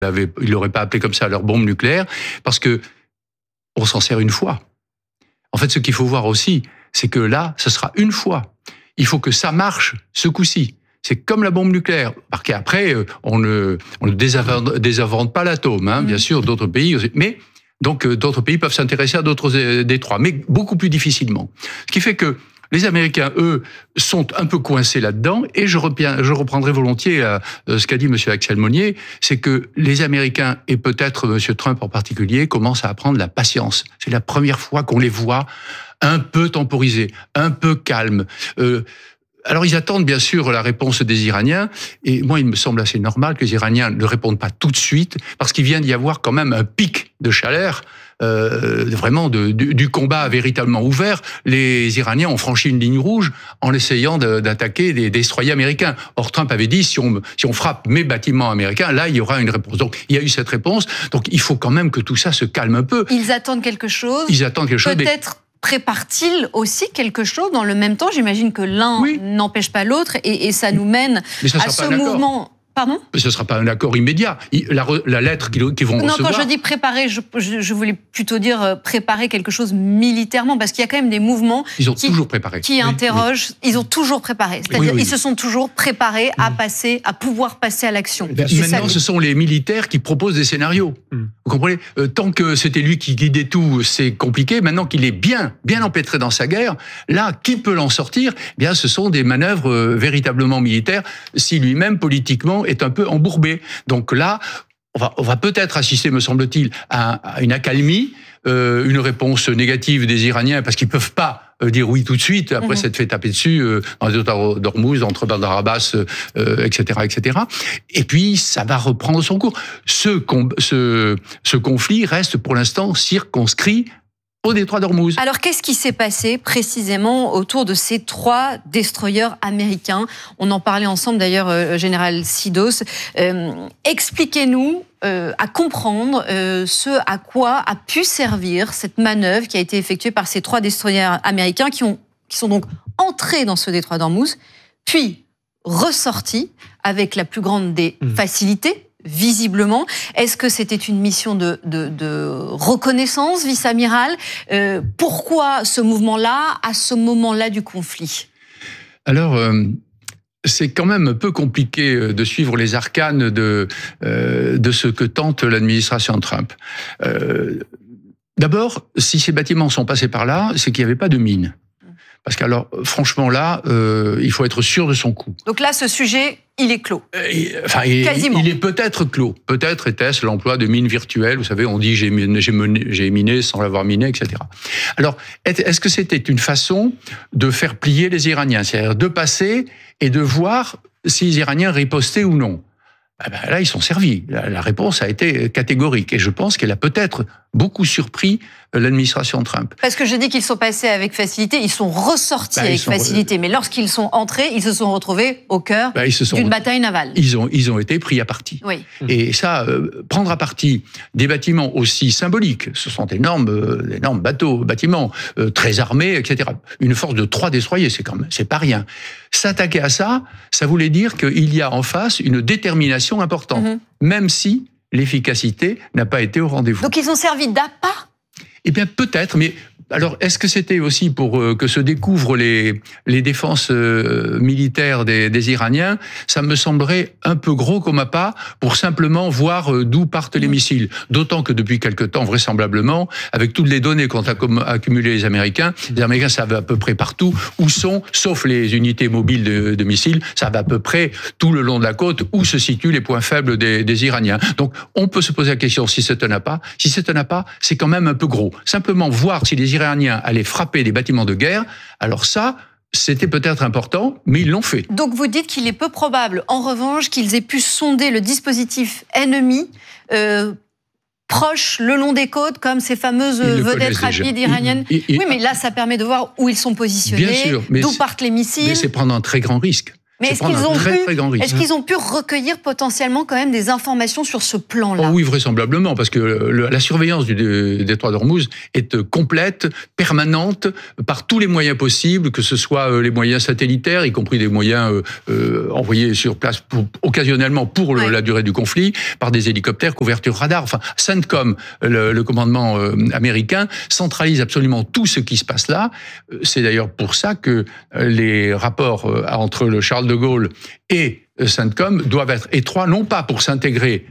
Ils l'auraient pas appelé comme ça leur bombe nucléaire, parce que on s'en sert une fois. En fait, ce qu'il faut voir aussi, c'est que là, ce sera une fois. Il faut que ça marche ce coup-ci. C'est comme la bombe nucléaire. Parce qu'après, on ne désinvente pas l'atome, hein, bien sûr, d'autres pays. Mais donc, d'autres pays peuvent s'intéresser à d'autres détroits, mais beaucoup plus difficilement. Ce qui fait que les Américains, eux, sont un peu coincés là-dedans, et je reprendrai volontiers ce qu'a dit M. Axel Monnier, c'est que les Américains, et peut-être M. Trump en particulier, commencent à apprendre la patience. C'est la première fois qu'on les voit un peu temporisés, un peu calmes. Alors ils attendent bien sûr la réponse des Iraniens, et moi il me semble assez normal que les Iraniens ne répondent pas tout de suite, parce qu'il vient d'y avoir quand même un pic de chaleur, vraiment du combat véritablement ouvert. Les Iraniens ont franchi une ligne rouge en essayant d'attaquer des destroyers américains. Or Trump avait dit si on frappe mes bâtiments américains, là il y aura une réponse. Donc il y a eu cette réponse. Donc il faut quand même que tout ça se calme un peu. Ils attendent quelque chose. Peut-être. Prépare-t-il aussi quelque chose dans le même temps? J'imagine que l'un n'empêche pas l'autre, et ça nous mène à ce mouvement. Pardon? Mais ce ne sera pas un accord immédiat. La lettre qu'ils vont recevoir... Non, quand je dis préparer, je voulais plutôt dire préparer quelque chose militairement, parce qu'il y a quand même des mouvements qui interrogent. Ils ont toujours préparé. C'est-à-dire ils se sont toujours préparés à pouvoir passer à l'action. Maintenant, ce sont les militaires qui proposent des scénarios. Vous comprenez? Tant que c'était lui qui guidait tout, c'est compliqué. Maintenant qu'il est bien empêtré dans sa guerre, là, qui peut l'en sortir? Eh bien, ce sont des manœuvres véritablement militaires, si lui-même, politiquement, est un peu embourbé. Donc là, on va peut-être assister, me semble-t-il, à une accalmie, une réponse négative des Iraniens, parce qu'ils peuvent pas dire oui tout de suite, après s'être fait taper dessus dans les détroits d'Ormuz, entre Bandar Abbas, etc. Et puis, ça va reprendre son cours. Ce conflit reste pour l'instant circonscrit au détroit d'Ormuz. Alors, qu'est-ce qui s'est passé précisément autour de ces 3 destroyers américains? On en parlait ensemble d'ailleurs, Général Sidos. Expliquez-nous à comprendre ce à quoi a pu servir cette manœuvre qui a été effectuée par ces 3 destroyers américains qui sont donc entrés dans ce détroit d'Ormuz, puis ressortis avec la plus grande des facilités, visiblement. Est-ce que c'était une mission de reconnaissance, vice-amiral? Pourquoi ce mouvement-là, à ce moment-là du conflit? Alors, c'est quand même un peu compliqué de suivre les arcanes de ce que tente l'administration Trump. D'abord, si ces bâtiments sont passés par là, c'est qu'il n'y avait pas de mine. Parce qu'alors, franchement, là, il faut être sûr de son coup. Donc là, ce sujet, il est clos. Quasiment. Il est peut-être clos. Peut-être était-ce l'emploi de mines virtuelles. Vous savez, on dit j'ai miné sans l'avoir miné, etc. Alors, est-ce que c'était une façon de faire plier les Iraniens? C'est-à-dire de passer et de voir si les Iraniens ripostaient ou non. Là, ils sont servis. La réponse a été catégorique. Et je pense qu'elle a peut-être beaucoup surpris l'administration Trump. Parce que je dis qu'ils sont passés avec facilité, ils sont ressortis avec facilité. Mais lorsqu'ils sont entrés, ils se sont retrouvés au cœur d'une bataille navale. Ils ont été pris à partie. Oui. Et ça, prendre à partie des bâtiments aussi symboliques, ce sont d'énormes bâtiments, très armés, etc. Une force de 3 destroyers, c'est pas rien. S'attaquer à ça, ça voulait dire qu'il y a en face une détermination importante, même si l'efficacité n'a pas été au rendez-vous. Donc ils ont servi d'appât? Eh bien, peut-être, mais alors, est-ce que c'était aussi pour que se découvrent les défenses militaires des Iraniens? Ça me semblerait un peu gros comme appât pour simplement voir d'où partent les missiles. D'autant que depuis quelque temps, vraisemblablement, avec toutes les données qu'ont accumulées les Américains savent à peu près partout où sont, sauf les unités mobiles de missiles, savent à peu près tout le long de la côte où se situent les points faibles des Iraniens. Donc, on peut se poser la question si c'est un appât. Si c'est un appât, c'est quand même un peu gros. Simplement voir si les Iraniens allaient frapper des bâtiments de guerre, alors ça, c'était peut-être important, mais ils l'ont fait. Donc vous dites qu'il est peu probable, en revanche, qu'ils aient pu sonder le dispositif ennemi proche, le long des côtes, comme ces fameuses vedettes rapides iraniennes. Oui, mais là, ça permet de voir où ils sont positionnés, d'où partent les missiles. Mais c'est prendre un très grand risque. Mais c'est prendre un très grand risque. Est-ce qu'ils ont pu recueillir potentiellement quand même des informations sur ce plan-là? Oui, vraisemblablement, parce que la surveillance du détroit d'Ormuz est complète, permanente, par tous les moyens possibles, que ce soit les moyens satellitaires, y compris des moyens envoyés sur place occasionnellement pour la durée du conflit, par des hélicoptères, couverture radar. Enfin, CENTCOM, le commandement américain, centralise absolument tout ce qui se passe là. C'est d'ailleurs pour ça que les rapports entre le Charles de Gaulle et CENTCOM doivent être étroits, non pas pour s'intégrer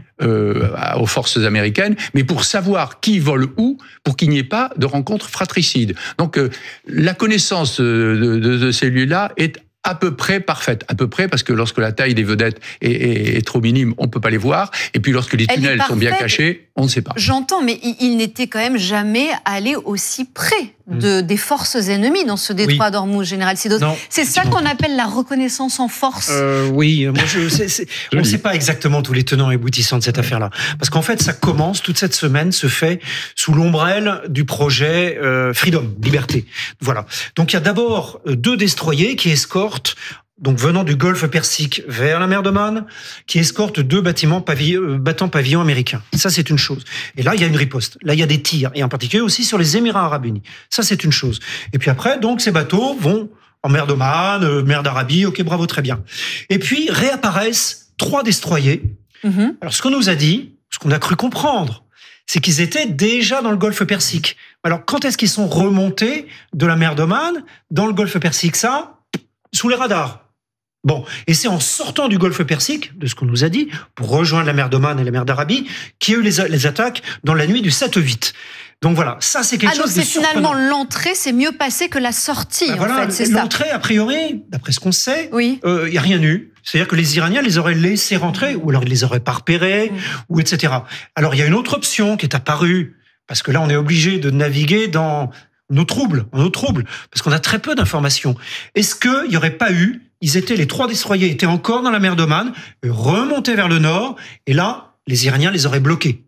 aux forces américaines, mais pour savoir qui vole où, pour qu'il n'y ait pas de rencontres fratricides. Donc la connaissance de ces lieux-là est à peu près parfaite. À peu près, parce que lorsque la taille des vedettes est trop minime, on ne peut pas les voir. Et puis lorsque les tunnels sont bien cachés, on ne sait pas. J'entends, mais il n'était quand même jamais allé aussi près des forces ennemies dans ce détroit d'Ormuz, Général Sidos. C'est ça qu'on appelle la reconnaissance en force. Oui, moi on ne sait pas exactement tous les tenants et aboutissants de cette affaire-là. Parce qu'en fait, ça commence, toute cette semaine se fait sous l'ombrelle du projet Freedom, Liberté. Voilà. Donc il y a d'abord 2 destroyers qui escortent, donc venant du golfe Persique vers la mer d'Oman, qui escortent 2 bâtiments battant pavillon américain. Ça, c'est une chose. Et là, il y a une riposte. Là, il y a des tirs, et en particulier aussi sur les Émirats Arabes Unis. Ça, c'est une chose. Et puis après, donc, ces bateaux vont en mer d'Oman, mer d'Arabie, ok, bravo, très bien. Et puis, réapparaissent 3 destroyers. Alors, ce qu'on nous a dit, ce qu'on a cru comprendre, c'est qu'ils étaient déjà dans le golfe Persique. Alors, quand est-ce qu'ils sont remontés de la mer d'Oman dans le golfe Persique? Ça, sous les radars. Bon, et c'est en sortant du golfe Persique, de ce qu'on nous a dit, pour rejoindre la mer d'Oman et la mer d'Arabie, qu'il y a eu les attaques dans la nuit du 7 au 8. Donc voilà, ça c'est quelque chose de surprenant. Finalement, l'entrée s'est mieux passée que la sortie, en fait, c'est ça. L'entrée, a priori, d'après ce qu'on sait, il n'y a rien eu. C'est-à-dire que les Iraniens les auraient laissés rentrer, ou alors ils les auraient pas repérés, ou etc. Alors il y a une autre option qui est apparue, parce que là on est obligé de naviguer dans nos troubles, parce qu'on a très peu d'informations. Est-ce qu'il n'y aurait pas eu, les 3 destroyers étaient encore dans la mer d'Oman, remontés vers le nord, et là, les Iraniens les auraient bloqués.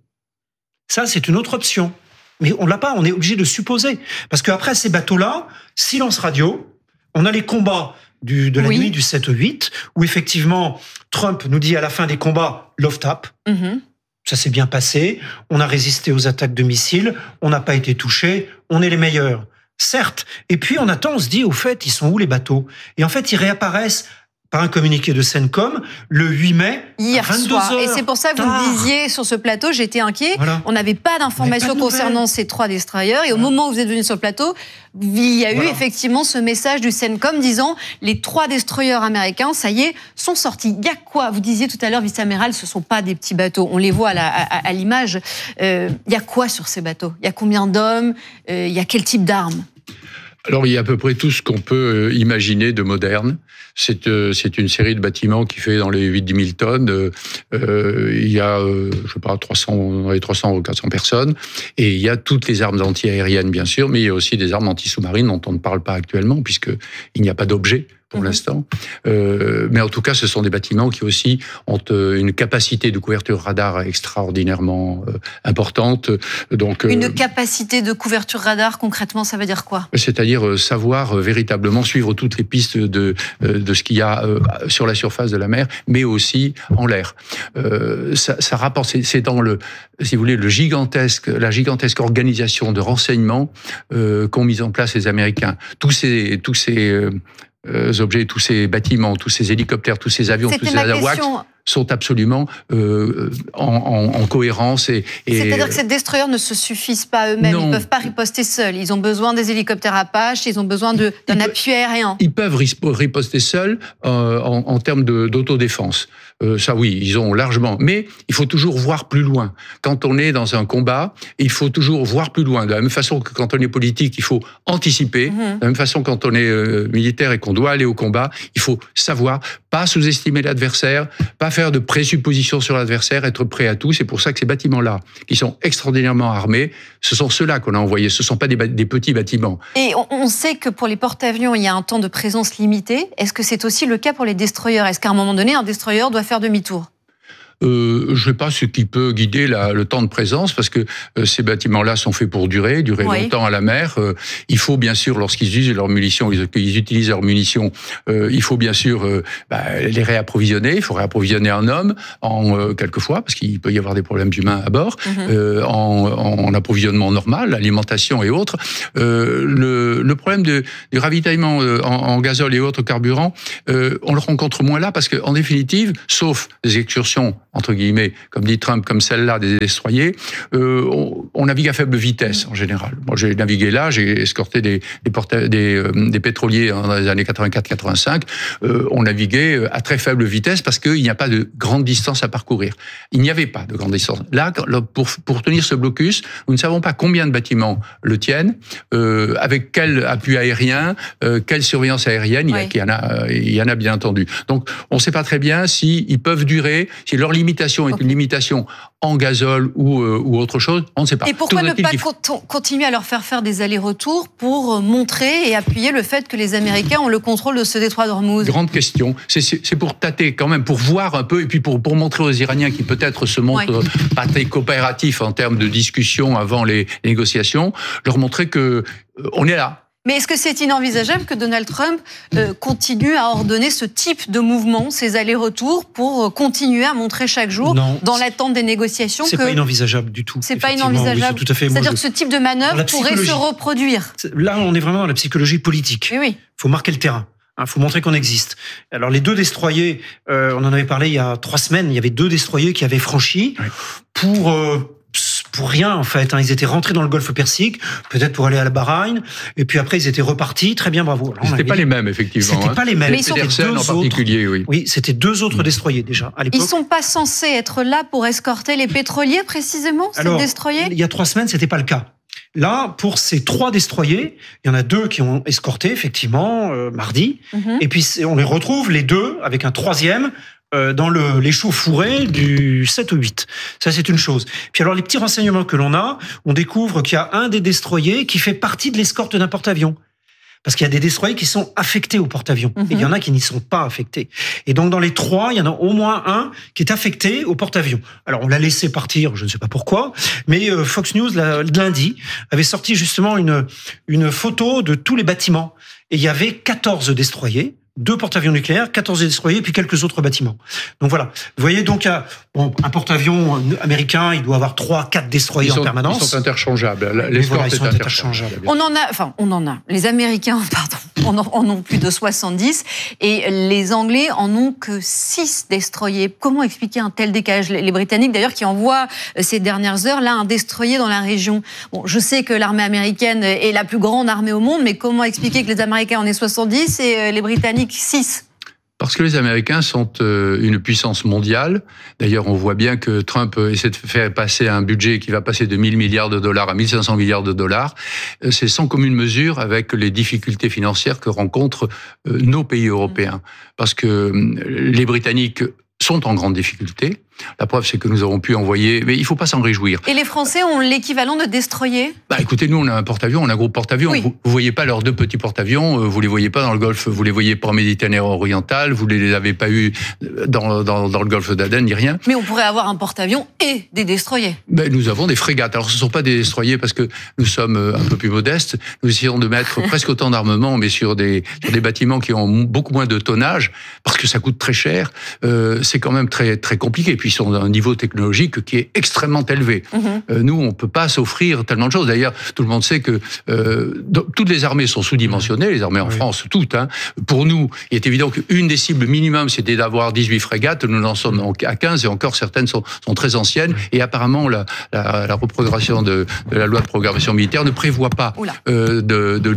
Ça, c'est une autre option. Mais on l'a pas, on est obligé de supposer. Parce qu'après ces bateaux-là, silence radio, on a les combats de la nuit du 7 au 8, où effectivement, Trump nous dit à la fin des combats, love tap. Ça s'est bien passé, on a résisté aux attaques de missiles, on n'a pas été touché, on est les meilleurs. Certes. Et puis on attend, on se dit, au fait, ils sont où les bateaux? Et en fait, ils réapparaissent par un communiqué de CENTCOM le 8 mai hier à 22h. soir. Et c'est pour ça que vous me disiez sur ce plateau, j'étais inquiet. On n'avait pas d'informations concernant ces 3 destroyers. Et au moment où vous êtes venu sur le plateau, il y a eu effectivement ce message du CENTCOM disant les 3 destroyers américains, ça y est, sont sortis. Il y a quoi? Vous disiez tout à l'heure, vice-amiral, ce ne sont pas des petits bateaux. On les voit à l'image. Il y a quoi sur ces bateaux? Il y a combien d'hommes? Il y a quel type d'armes? Alors, il y a à peu près tout ce qu'on peut imaginer de moderne. C'est une série de bâtiments qui fait dans les 8-10 000 tonnes. Il y a, je sais pas, 300 ou 400 personnes. Et il y a toutes les armes anti-aériennes, bien sûr, mais il y a aussi des armes anti-sous-marines dont on ne parle pas actuellement, puisqu'il n'y a pas d'objet pour l'instant. Mais en tout cas, ce sont des bâtiments qui aussi ont une capacité de couverture radar extraordinairement importante. Donc, une capacité de couverture radar, concrètement, ça veut dire quoi? C'est-à-dire savoir véritablement suivre toutes les pistes de ce qu'il y a sur la surface de la mer, mais aussi en l'air. Ça rapporte, c'est dans si vous voulez, la gigantesque organisation de renseignement qu'ont mis en place les Américains. Tous ces objets, tous ces bâtiments, tous ces hélicoptères, tous ces avions, tous ces AWACS sont absolument en cohérence. C'est-à-dire que ces destroyers ne se suffisent pas eux-mêmes, ils ne peuvent pas riposter seuls. Ils ont besoin des hélicoptères Apache, ils ont besoin d'un appui aérien. Ils peuvent riposter seuls en termes d'autodéfense. Ça oui, ils ont largement. Mais il faut toujours voir plus loin. Quand on est dans un combat, il faut toujours voir plus loin. De la même façon que quand on est politique, il faut anticiper. De la même façon, quand on est militaire et qu'on doit aller au combat, il faut savoir, pas sous-estimer l'adversaire, pas faire de présuppositions sur l'adversaire, être prêt à tout. C'est pour ça que ces bâtiments-là, qui sont extraordinairement armés, ce sont ceux-là qu'on a envoyés. Ce ne sont pas des petits bâtiments. Et on sait que pour les porte-avions, il y a un temps de présence limité. Est-ce que c'est aussi le cas pour les destroyers? Est-ce qu'à un moment donné, un destroyer doit faire demi-tour? Je ne sais pas ce qui peut guider le temps de présence, parce que ces bâtiments-là sont faits pour durer longtemps à la mer. Il faut bien sûr, lorsqu'ils utilisent leurs munitions, il faut bien sûr les réapprovisionner. Il faut réapprovisionner en hommes, quelquefois, parce qu'il peut y avoir des problèmes humains à bord, en approvisionnement normal, alimentation et autres. Le problème du ravitaillement en gazole et autres carburants, on le rencontre moins là, parce qu'en définitive, sauf des excursions, entre guillemets, comme dit Trump, comme celle-là des destroyers, on navigue à faible vitesse en général. Moi, j'ai navigué là, j'ai escorté des pétroliers dans les années 84-85. On naviguait à très faible vitesse parce qu'il n'y a pas de grande distance à parcourir. Il n'y avait pas de grande distance. Là, pour tenir ce blocus, nous ne savons pas combien de bâtiments le tiennent, avec quel appui aérien, quelle surveillance aérienne. Il y en a bien entendu. Donc, on ne sait pas très bien s'ils peuvent durer, si leur limitation est une limitation en gazole ou autre chose, on ne sait pas. Et pourquoi ne pas continuer à leur faire des allers-retours pour montrer et appuyer le fait que les Américains ont le contrôle de ce détroit d'Ormuz? Grande question. C'est pour tâter quand même, pour voir un peu, et puis pour montrer aux Iraniens qui peut-être se montrent pas très coopératifs en termes de discussion avant les négociations, leur montrer que on est là. Mais est-ce que c'est inenvisageable que Donald Trump continue à ordonner ce type de mouvement, ces allers-retours, pour continuer à montrer chaque jour, dans l'attente des négociations, c'est pas inenvisageable du tout. C'est pas inenvisageable. Oui, tout à fait. C'est-à-dire que ce type de manœuvre pourrait se reproduire. Là, on est vraiment dans la psychologie politique. Oui. Faut marquer le terrain. Il faut montrer qu'on existe. Alors, les 2 destroyers, on en avait parlé il y a 3 semaines, il y avait 2 destroyers qui avaient franchi pour rien, en fait. Ils étaient rentrés dans le golfe Persique, peut-être pour aller à la Bahreïn, et puis après, ils étaient repartis. Très bien, bravo. C'était pas les mêmes, effectivement. C'était pas les mêmes. Mais ils sont Peterson en particulier, oui. Oui, c'était 2 autres destroyers, déjà, à l'époque. Ils sont pas censés être là pour escorter les pétroliers, précisément, ces destroyers? Il y a 3 semaines, c'était pas le cas. Là, pour ces 3 destroyers, il y en a 2 qui ont escorté, effectivement, mardi. Et puis, on les retrouve, les 2, avec un 3e, dans l'échauffourée du 7 ou 8. Ça, c'est une chose. Puis alors, les petits renseignements que l'on a, on découvre qu'il y a un des destroyers qui fait partie de l'escorte d'un porte-avions. Parce qu'il y a des destroyers qui sont affectés au porte-avions. Et il y en a qui n'y sont pas affectés. Et donc, dans les 3, il y en a au moins un qui est affecté au porte-avions. Alors, on l'a laissé partir, je ne sais pas pourquoi, mais Fox News, lundi, avait sorti justement une photo de tous les bâtiments. Et il y avait 14 destroyers, 2 porte-avions nucléaires, 14 destroyers, puis quelques autres bâtiments. Donc voilà. Vous voyez, donc, un porte-avions américain, il doit avoir 3-4 destroyers en permanence. Ils sont interchangeables. L'escorte est interchangeable. On en a. Les Américains, en ont plus de 70, et les Anglais en ont que 6 destroyers. Comment expliquer un tel décalage? Les Britanniques, d'ailleurs, qui envoient ces dernières heures, là, un destroyer dans la région. Bon, je sais que l'armée américaine est la plus grande armée au monde, mais comment expliquer que les Américains en aient 70 et les Britanniques 6? Parce que les Américains sont une puissance mondiale. D'ailleurs, on voit bien que Trump essaie de faire passer un budget qui va passer de 1 000 milliards de dollars à 1 500 milliards de dollars. C'est sans commune mesure avec les difficultés financières que rencontrent nos pays européens. Parce que les Britanniques sont en grande difficulté. La preuve, c'est que nous avons pu envoyer... Mais il ne faut pas s'en réjouir. Et les Français ont l'équivalent de destroyer? Écoutez, nous, on a un porte-avions, on a un gros porte-avions. Oui. Vous ne voyez pas leurs 2 petits porte-avions, vous ne les voyez pas dans le Golfe, vous ne les voyez pas en Méditerranée orientale, vous ne les avez pas eus dans le Golfe d'Aden, ni rien. Mais on pourrait avoir un porte-avions et des destroyers. Nous avons des frégates. Alors, ce ne sont pas des destroyers parce que nous sommes un peu plus modestes. Nous essayons de mettre presque autant d'armement, mais sur des bâtiments qui ont beaucoup moins de tonnage, parce que ça coûte très cher. C'est quand même très, très compliqué. Puis, ils sont d'un niveau technologique qui est extrêmement élevé. Nous, on ne peut pas s'offrir tellement de choses. D'ailleurs, tout le monde sait que toutes les armées sont sous-dimensionnées, les armées en France, toutes. Pour nous, il est évident qu'une des cibles minimum, c'était d'avoir 18 frégates. Nous en sommes à 15 et encore certaines sont très anciennes. Et apparemment, la reprogrammation de la loi de programmation militaire ne prévoit pas de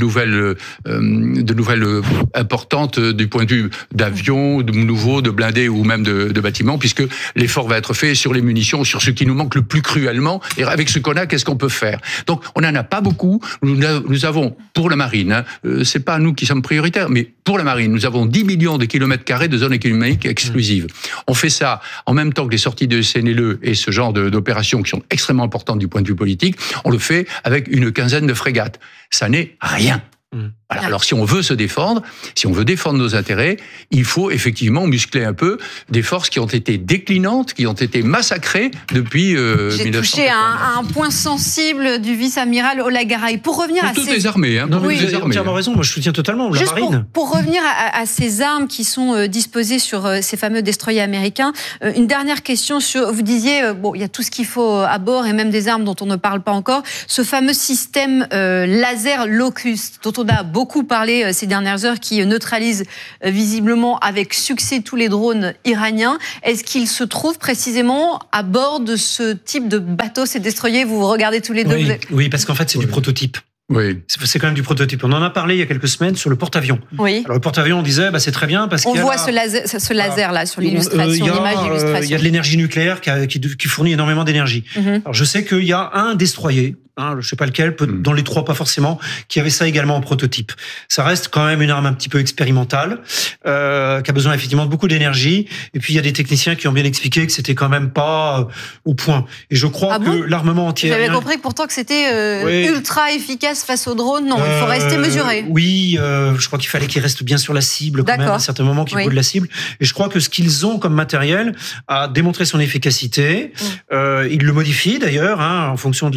nouvelles importantes du point de vue d'avions, de nouveaux, de blindés ou même de bâtiments, puisque l'effort va être fait sur les munitions, sur ce qui nous manque le plus cruellement. Et avec ce qu'on a, qu'est-ce qu'on peut faire? Donc, on n'en a pas beaucoup. Nous avons, pour la marine, c'est pas nous qui sommes prioritaires, mais pour la marine, nous avons 10 millions de kilomètres carrés de zones économiques exclusives. On fait ça en même temps que les sorties de CNLE et ce genre d'opérations qui sont extrêmement importantes du point de vue politique. On le fait avec une quinzaine de frégates. Ça n'est rien. Voilà. Alors si on veut se défendre, si on veut défendre nos intérêts, il faut effectivement muscler un peu des forces qui ont été déclinantes, qui ont été massacrées depuis 1980. J'ai touché à un point sensible du vice-amiral Olagaray. Pour revenir pour à toutes ces... les armées. Non, mais vous avez entièrement raison, moi je soutiens totalement la marine. Pour revenir à ces armes qui sont disposées sur ces fameux destroyers américains, une dernière question sur... Vous disiez, il y a tout ce qu'il faut à bord et même des armes dont on ne parle pas encore. Ce fameux système laser Locust, dont on a beaucoup parlé ces dernières heures, qui neutralise visiblement avec succès tous les drones iraniens. Est-ce qu'il se trouve précisément à bord de ce type de bateau, ces destroyers? Vous regardez tous les deux. Oui, parce qu'en fait, c'est du prototype. Oui. C'est quand même du prototype. On en a parlé il y a quelques semaines sur le porte-avions. Oui. Alors le porte-avions, on disait, c'est très bien parce qu'il on voit ce laser là sur l'illustration, l'image d'illustration. Il y a de l'énergie nucléaire qui fournit énormément d'énergie. Alors je sais qu'il y a un destroyer, je ne sais pas lequel, dans les trois pas forcément, qui avait ça également en prototype. Ça reste quand même une arme un petit peu expérimentale, qui a besoin effectivement de beaucoup d'énergie. Et puis il y a des techniciens qui ont bien expliqué que c'était quand même pas au point. Et je crois que l'armement anti-aérien... J'avais compris pourtant que c'était ultra efficace face aux drones. Non, il faut rester mesuré. Oui, je crois qu'il fallait qu'ils restent bien sur la cible quand même, à un certain moment, qu'ils bougent de la cible. Et je crois que ce qu'ils ont comme matériel a démontré son efficacité. Ils le modifient d'ailleurs, en fonction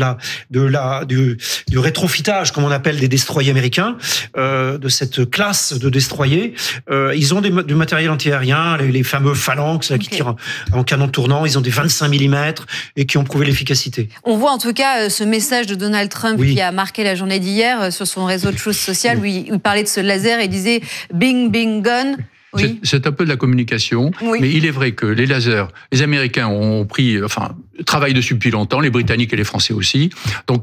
du rétrofitage, comme on appelle des destroyers américains, de cette classe de destroyers. Ils ont du matériel anti-aérien, les fameux phalanx qui tirent en canon tournant. Ils ont des 25 mm et qui ont prouvé l'efficacité. On voit en tout cas ce message de Donald Trump qui a marqué la journée d'hier sur son réseau de Truth Social, où il parlait de ce laser et il disait « Bing, bing, gun ». Oui. C'est un peu de la communication, mais il est vrai que les lasers, les Américains travaillent dessus depuis longtemps, les Britanniques et les Français aussi. Donc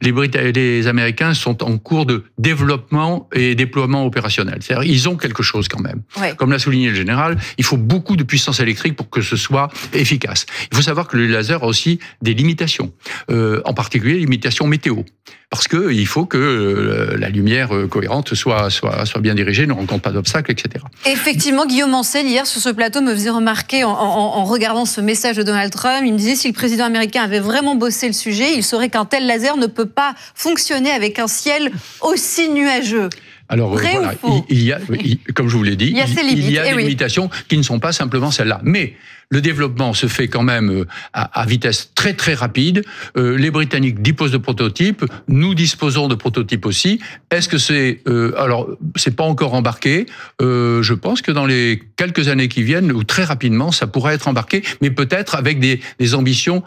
les Américains sont en cours de développement et déploiement opérationnel. C'est-à-dire ils ont quelque chose quand même. Ouais. Comme l'a souligné le général, il faut beaucoup de puissance électrique pour que ce soit efficace. Il faut savoir que le laser a aussi des limitations, en particulier les limitations météo. Parce que il faut que la lumière cohérente soit bien dirigée, ne rencontre pas d'obstacles, etc. Effectivement, Guillaume Ancel, hier sur ce plateau, me faisait remarquer en regardant ce message de Donald Trump, il me disait si le président américain avait vraiment bossé le sujet, il saurait qu'un tel laser ne peut pas fonctionner avec un ciel aussi nuageux. Alors voilà, comme je vous l'ai dit, il y a des limitations qui ne sont pas simplement celles-là. Mais le développement se fait quand même à vitesse très très rapide. Les Britanniques disposent de prototypes, nous disposons de prototypes aussi. Est-ce que c'est c'est pas encore embarqué. Je pense que dans les quelques années qui viennent, ou très rapidement, ça pourrait être embarqué, mais peut-être avec des ambitions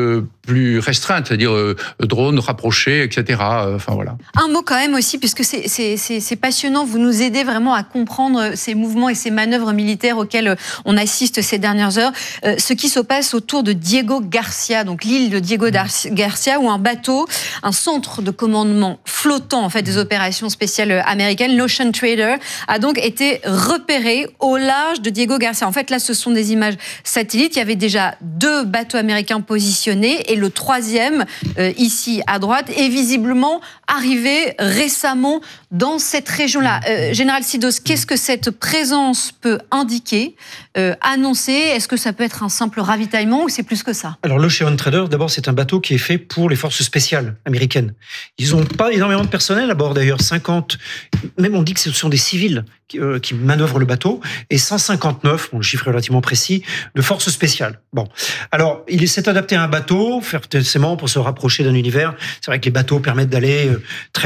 plus restreintes, c'est-à-dire drones rapprochés, etc. Enfin voilà. Un mot quand même aussi, puisque c'est passionnant. Vous nous aidez vraiment à comprendre ces mouvements et ces manœuvres militaires auxquelles on assiste ces dernières heures. Ce qui se passe autour de Diego Garcia, donc l'île de Diego Garcia, où un bateau, un centre de commandement flottant en fait des opérations spéciales américaines, l'Ocean Trader, a donc été repéré au large de Diego Garcia. En fait, là, ce sont des images satellites. Il y avait déjà 2 bateaux américains positionnés et le 3e, ici à droite, est visiblement arrivé récemment dans cette région-là. Général Sidos, qu'est-ce que cette présence peut indiquer, annoncer? Est-ce que ça peut être un simple ravitaillement ou c'est plus que ça? Alors l'Ocean Trader, d'abord, c'est un bateau qui est fait pour les forces spéciales américaines. Ils n'ont pas énormément de personnel à bord d'ailleurs, 50, même on dit que ce sont des civils qui manœuvrent le bateau, et 159, le chiffre est relativement précis, de forces spéciales. Bon, alors il s'est adapté à un bateau, forcément pour se rapprocher d'un univers. C'est vrai que les bateaux permettent d'aller très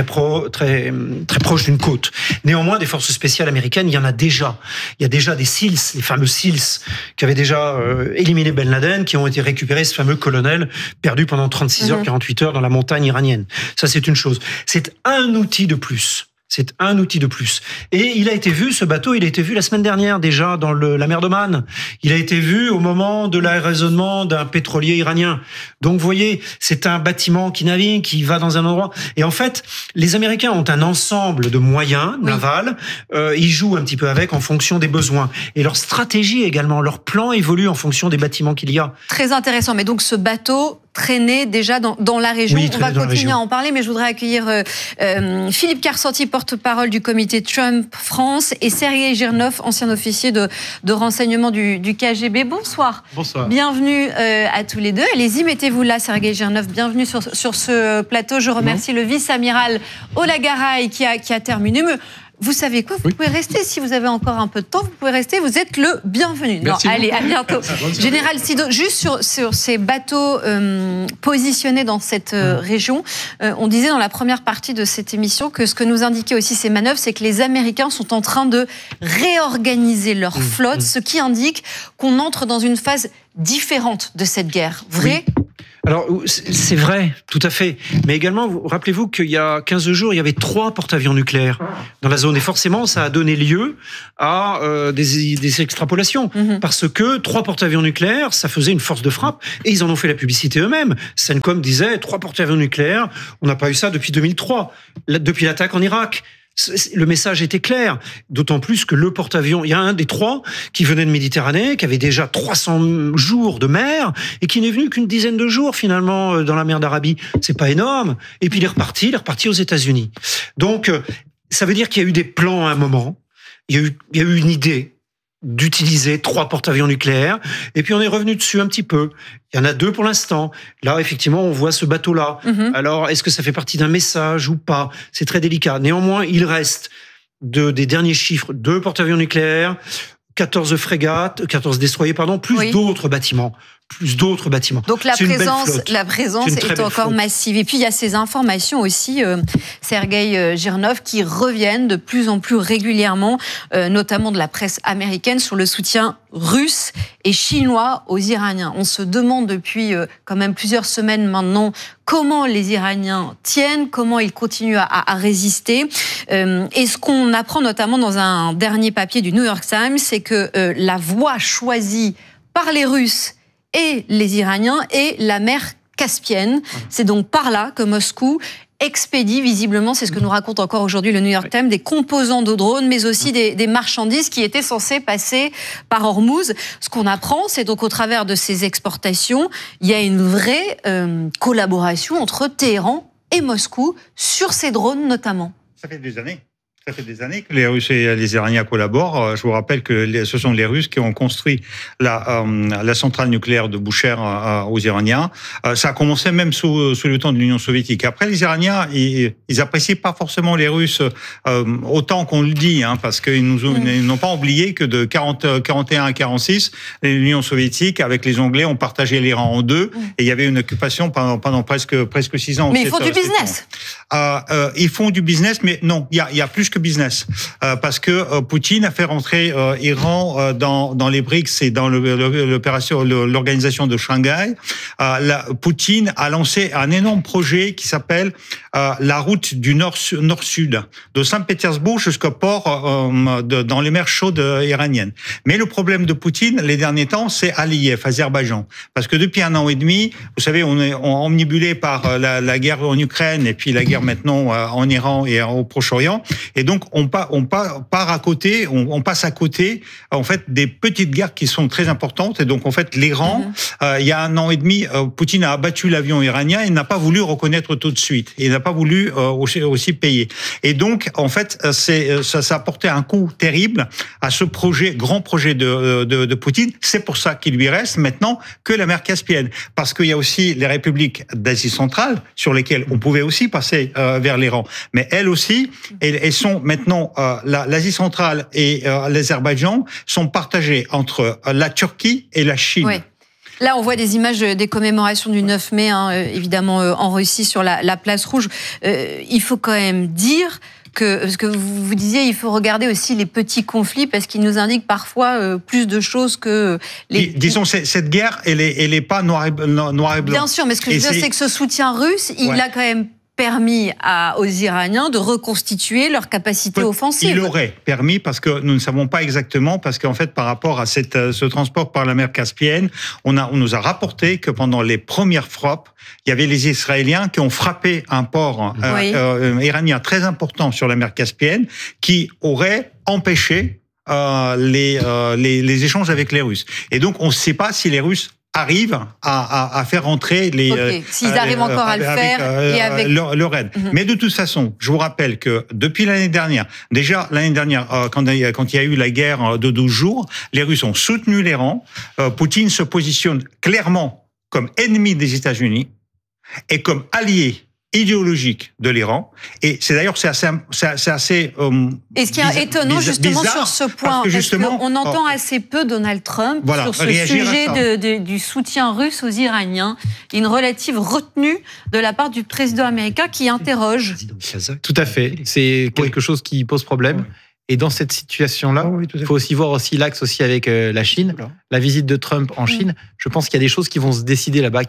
proche d'une côte. Néanmoins, des forces spéciales américaines, il y en a déjà. Il y a déjà des SEALs, les fameux SEALs, qui avaient déjà éliminé Ben Laden, qui ont été récupérés, ce fameux colonel perdu pendant 36 heures, 48 heures dans la montagne iranienne. Ça, c'est une chose. C'est un outil de plus. C'est un outil de plus. Et il a été vu, ce bateau, il a été vu la semaine dernière déjà dans la mer d'Oman. Il a été vu au moment de l'arraisonnement d'un pétrolier iranien. Donc vous voyez, c'est un bâtiment qui navigue, qui va dans un endroit. Et en fait, les Américains ont un ensemble de moyens navals. Ils jouent un petit peu avec en fonction des besoins. Et leur stratégie également, leur plan évolue en fonction des bâtiments qu'il y a. Très intéressant. Mais donc ce bateau traîner déjà dans la région. Oui, on va continuer région. à en parler, mais je voudrais accueillir Philippe Karsanti, porte-parole du comité Trump France, et Sergueï Girnov, ancien officier de renseignement du KGB. Bonsoir. Bonsoir. Bienvenue à tous les deux. Allez-y, mettez-vous là, Sergueï Girnov. Bienvenue sur ce plateau. Je remercie le vice-amiral Olagaray qui a terminé. Mais vous savez quoi, vous pouvez rester si vous avez encore un peu de temps, vous pouvez rester, vous êtes le bienvenu. Merci. Allez, à bientôt. Général Sido, juste sur ces bateaux positionnés dans cette région, on disait dans la première partie de cette émission que ce que nous indiquaient aussi ces manœuvres, c'est que les Américains sont en train de réorganiser leur flotte, ce qui indique qu'on entre dans une phase différente de cette guerre. Vrai ? Alors, c'est vrai, tout à fait. Mais également, rappelez-vous qu'il y a 15 jours, il y avait 3 porte-avions nucléaires dans la zone. Et forcément, ça a donné lieu à des extrapolations. Parce que 3 porte-avions nucléaires, ça faisait une force de frappe. Et ils en ont fait la publicité eux-mêmes. CENTCOM disait 3 porte-avions nucléaires, on n'a pas eu ça depuis 2003, depuis l'attaque en Irak. Le message était clair, d'autant plus que le porte-avions, il y a un des 3 qui venait de Méditerranée, qui avait déjà 300 jours de mer, et qui n'est venu qu'une dizaine de jours finalement dans la mer d'Arabie. C'est pas énorme. Et puis il est reparti aux États-Unis. Donc ça veut dire qu'il y a eu des plans à un moment, il y a eu une idée d'utiliser 3 porte-avions nucléaires, et puis on est revenu dessus un petit peu. Il y en a 2 pour l'instant. Là, effectivement, on voit ce bateau-là. Alors, est-ce que ça fait partie d'un message ou pas ? C'est très délicat. Néanmoins, il reste des derniers chiffres 2 porte-avions nucléaires, 14 frégates, 14 destroyers, plus d'autres bâtiments. Donc la présence est encore massive. Et puis il y a ces informations aussi, Sergueï Girnov, qui reviennent de plus en plus régulièrement, notamment de la presse américaine, sur le soutien russe et chinois aux Iraniens. On se demande depuis quand même plusieurs semaines maintenant comment les Iraniens tiennent, comment ils continuent à résister. Et ce qu'on apprend notamment dans un dernier papier du New York Times, c'est que la voie choisie par les Russes et les Iraniens et la mer Caspienne. C'est donc par là que Moscou expédie visiblement, c'est ce que nous raconte encore aujourd'hui le New York Times, des composants de drones, mais aussi des marchandises qui étaient censées passer par Hormuz. Ce qu'on apprend, c'est donc au travers de ces exportations, il y a une vraie collaboration entre Téhéran et Moscou sur ces drones notamment. Ça fait des années. Ça fait des années que les Russes et les Iraniens collaborent. Je vous rappelle que ce sont les Russes qui ont construit la centrale nucléaire de Boucher aux Iraniens. Ça a commencé même sous le temps de l'Union soviétique. Après, les Iraniens, ils apprécient pas forcément les Russes autant qu'on le dit, parce qu'ils n'ont pas oublié que de 41 à 46, l'Union soviétique avec les Anglais ont partagé l'Iran en 2 et il y avait une occupation pendant presque 6 ans. Mais ils font du business. Ils font du business, mais non, il y a plus que business, parce que Poutine a fait rentrer Iran dans les BRICS et dans l'organisation de Shanghai. Poutine a lancé un énorme projet qui s'appelle la route du nord-sud, de Saint-Pétersbourg jusqu'au port dans les mers chaudes iraniennes. Mais le problème de Poutine, les derniers temps, c'est Aliyev, Azerbaïdjan. Parce que depuis 1 an et demi, vous savez, on est omnibulé par la guerre en Ukraine et puis la guerre maintenant en Iran et au Proche-Orient. Et donc, on part à côté, on passe à côté, en fait, des petites guerres qui sont très importantes. Et donc, en fait, l'Iran, il y a 1 an et demi, Poutine a abattu l'avion iranien et n'a pas voulu reconnaître tout de suite. Et n'a pas voulu aussi payer. Et donc, en fait, ça a porté un coup terrible à ce grand projet de Poutine. C'est pour ça qu'il lui reste maintenant que la mer Caspienne. Parce qu'il y a aussi les républiques d'Asie centrale, sur lesquelles on pouvait aussi passer vers l'Iran. Mais elles aussi, elles sont maintenant, l'Asie centrale et l'Azerbaïdjan sont partagées entre la Turquie et la Chine. Oui. Là, on voit des images des commémorations du 9 mai, évidemment en Russie, sur la place rouge. Il faut quand même dire que, parce que vous disiez, il faut regarder aussi les petits conflits, parce qu'ils nous indiquent parfois plus de choses que les... Disons, cette guerre, elle est pas noir et blanc. Bien sûr, mais ce que je veux dire, c'est que ce soutien russe, il a quand même permis aux Iraniens de reconstituer leur capacité offensive. Il aurait permis, parce que nous ne savons pas exactement, parce qu'en fait, par rapport à ce transport par la mer Caspienne, on nous a rapporté que pendant les premières frappes, il y avait les Israéliens qui ont frappé un port iranien très important sur la mer Caspienne, qui aurait empêché les échanges avec les Russes. Et donc, on ne sait pas si les Russes arrivent à faire entrer les... Okay. S'ils arrivent encore à le faire et avec... leur aide. Mais de toute façon, je vous rappelle que depuis l'année dernière, quand il y a eu la guerre de 12 jours, les Russes ont soutenu l'Iran. Poutine se positionne clairement comme ennemi des États-Unis et comme allié idéologique de l'Iran. Et c'est d'ailleurs c'est assez et ce qui est étonnant justement sur ce point, parce qu'on entend assez peu Donald Trump sur ce sujet du soutien russe aux Iraniens, une relative retenue de la part du président américain qui interroge. Tout à fait, c'est quelque chose qui pose problème. Et dans cette situation-là, il faut aussi voir l'axe aussi avec la Chine. La visite de Trump en Chine, je pense qu'il y a des choses qui vont se décider là-bas,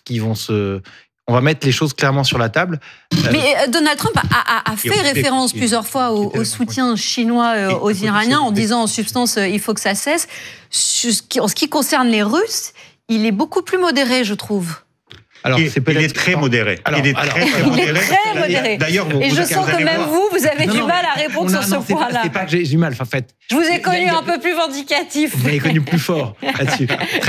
on va mettre les choses clairement sur la table. Mais Donald Trump a fait référence plusieurs fois au soutien chinois aux Iraniens en disant en substance il faut que ça cesse. En ce qui concerne les Russes, il est beaucoup plus modéré, je trouve. Alors, il est très modéré. Il est très modéré. D'ailleurs, et je sens que même vous avez du mal à répondre sur ce point-là. C'est pas que j'ai du mal. En fait, je vous ai connu un peu plus vindicatif. Vous m'avez connu plus fort là-dessus.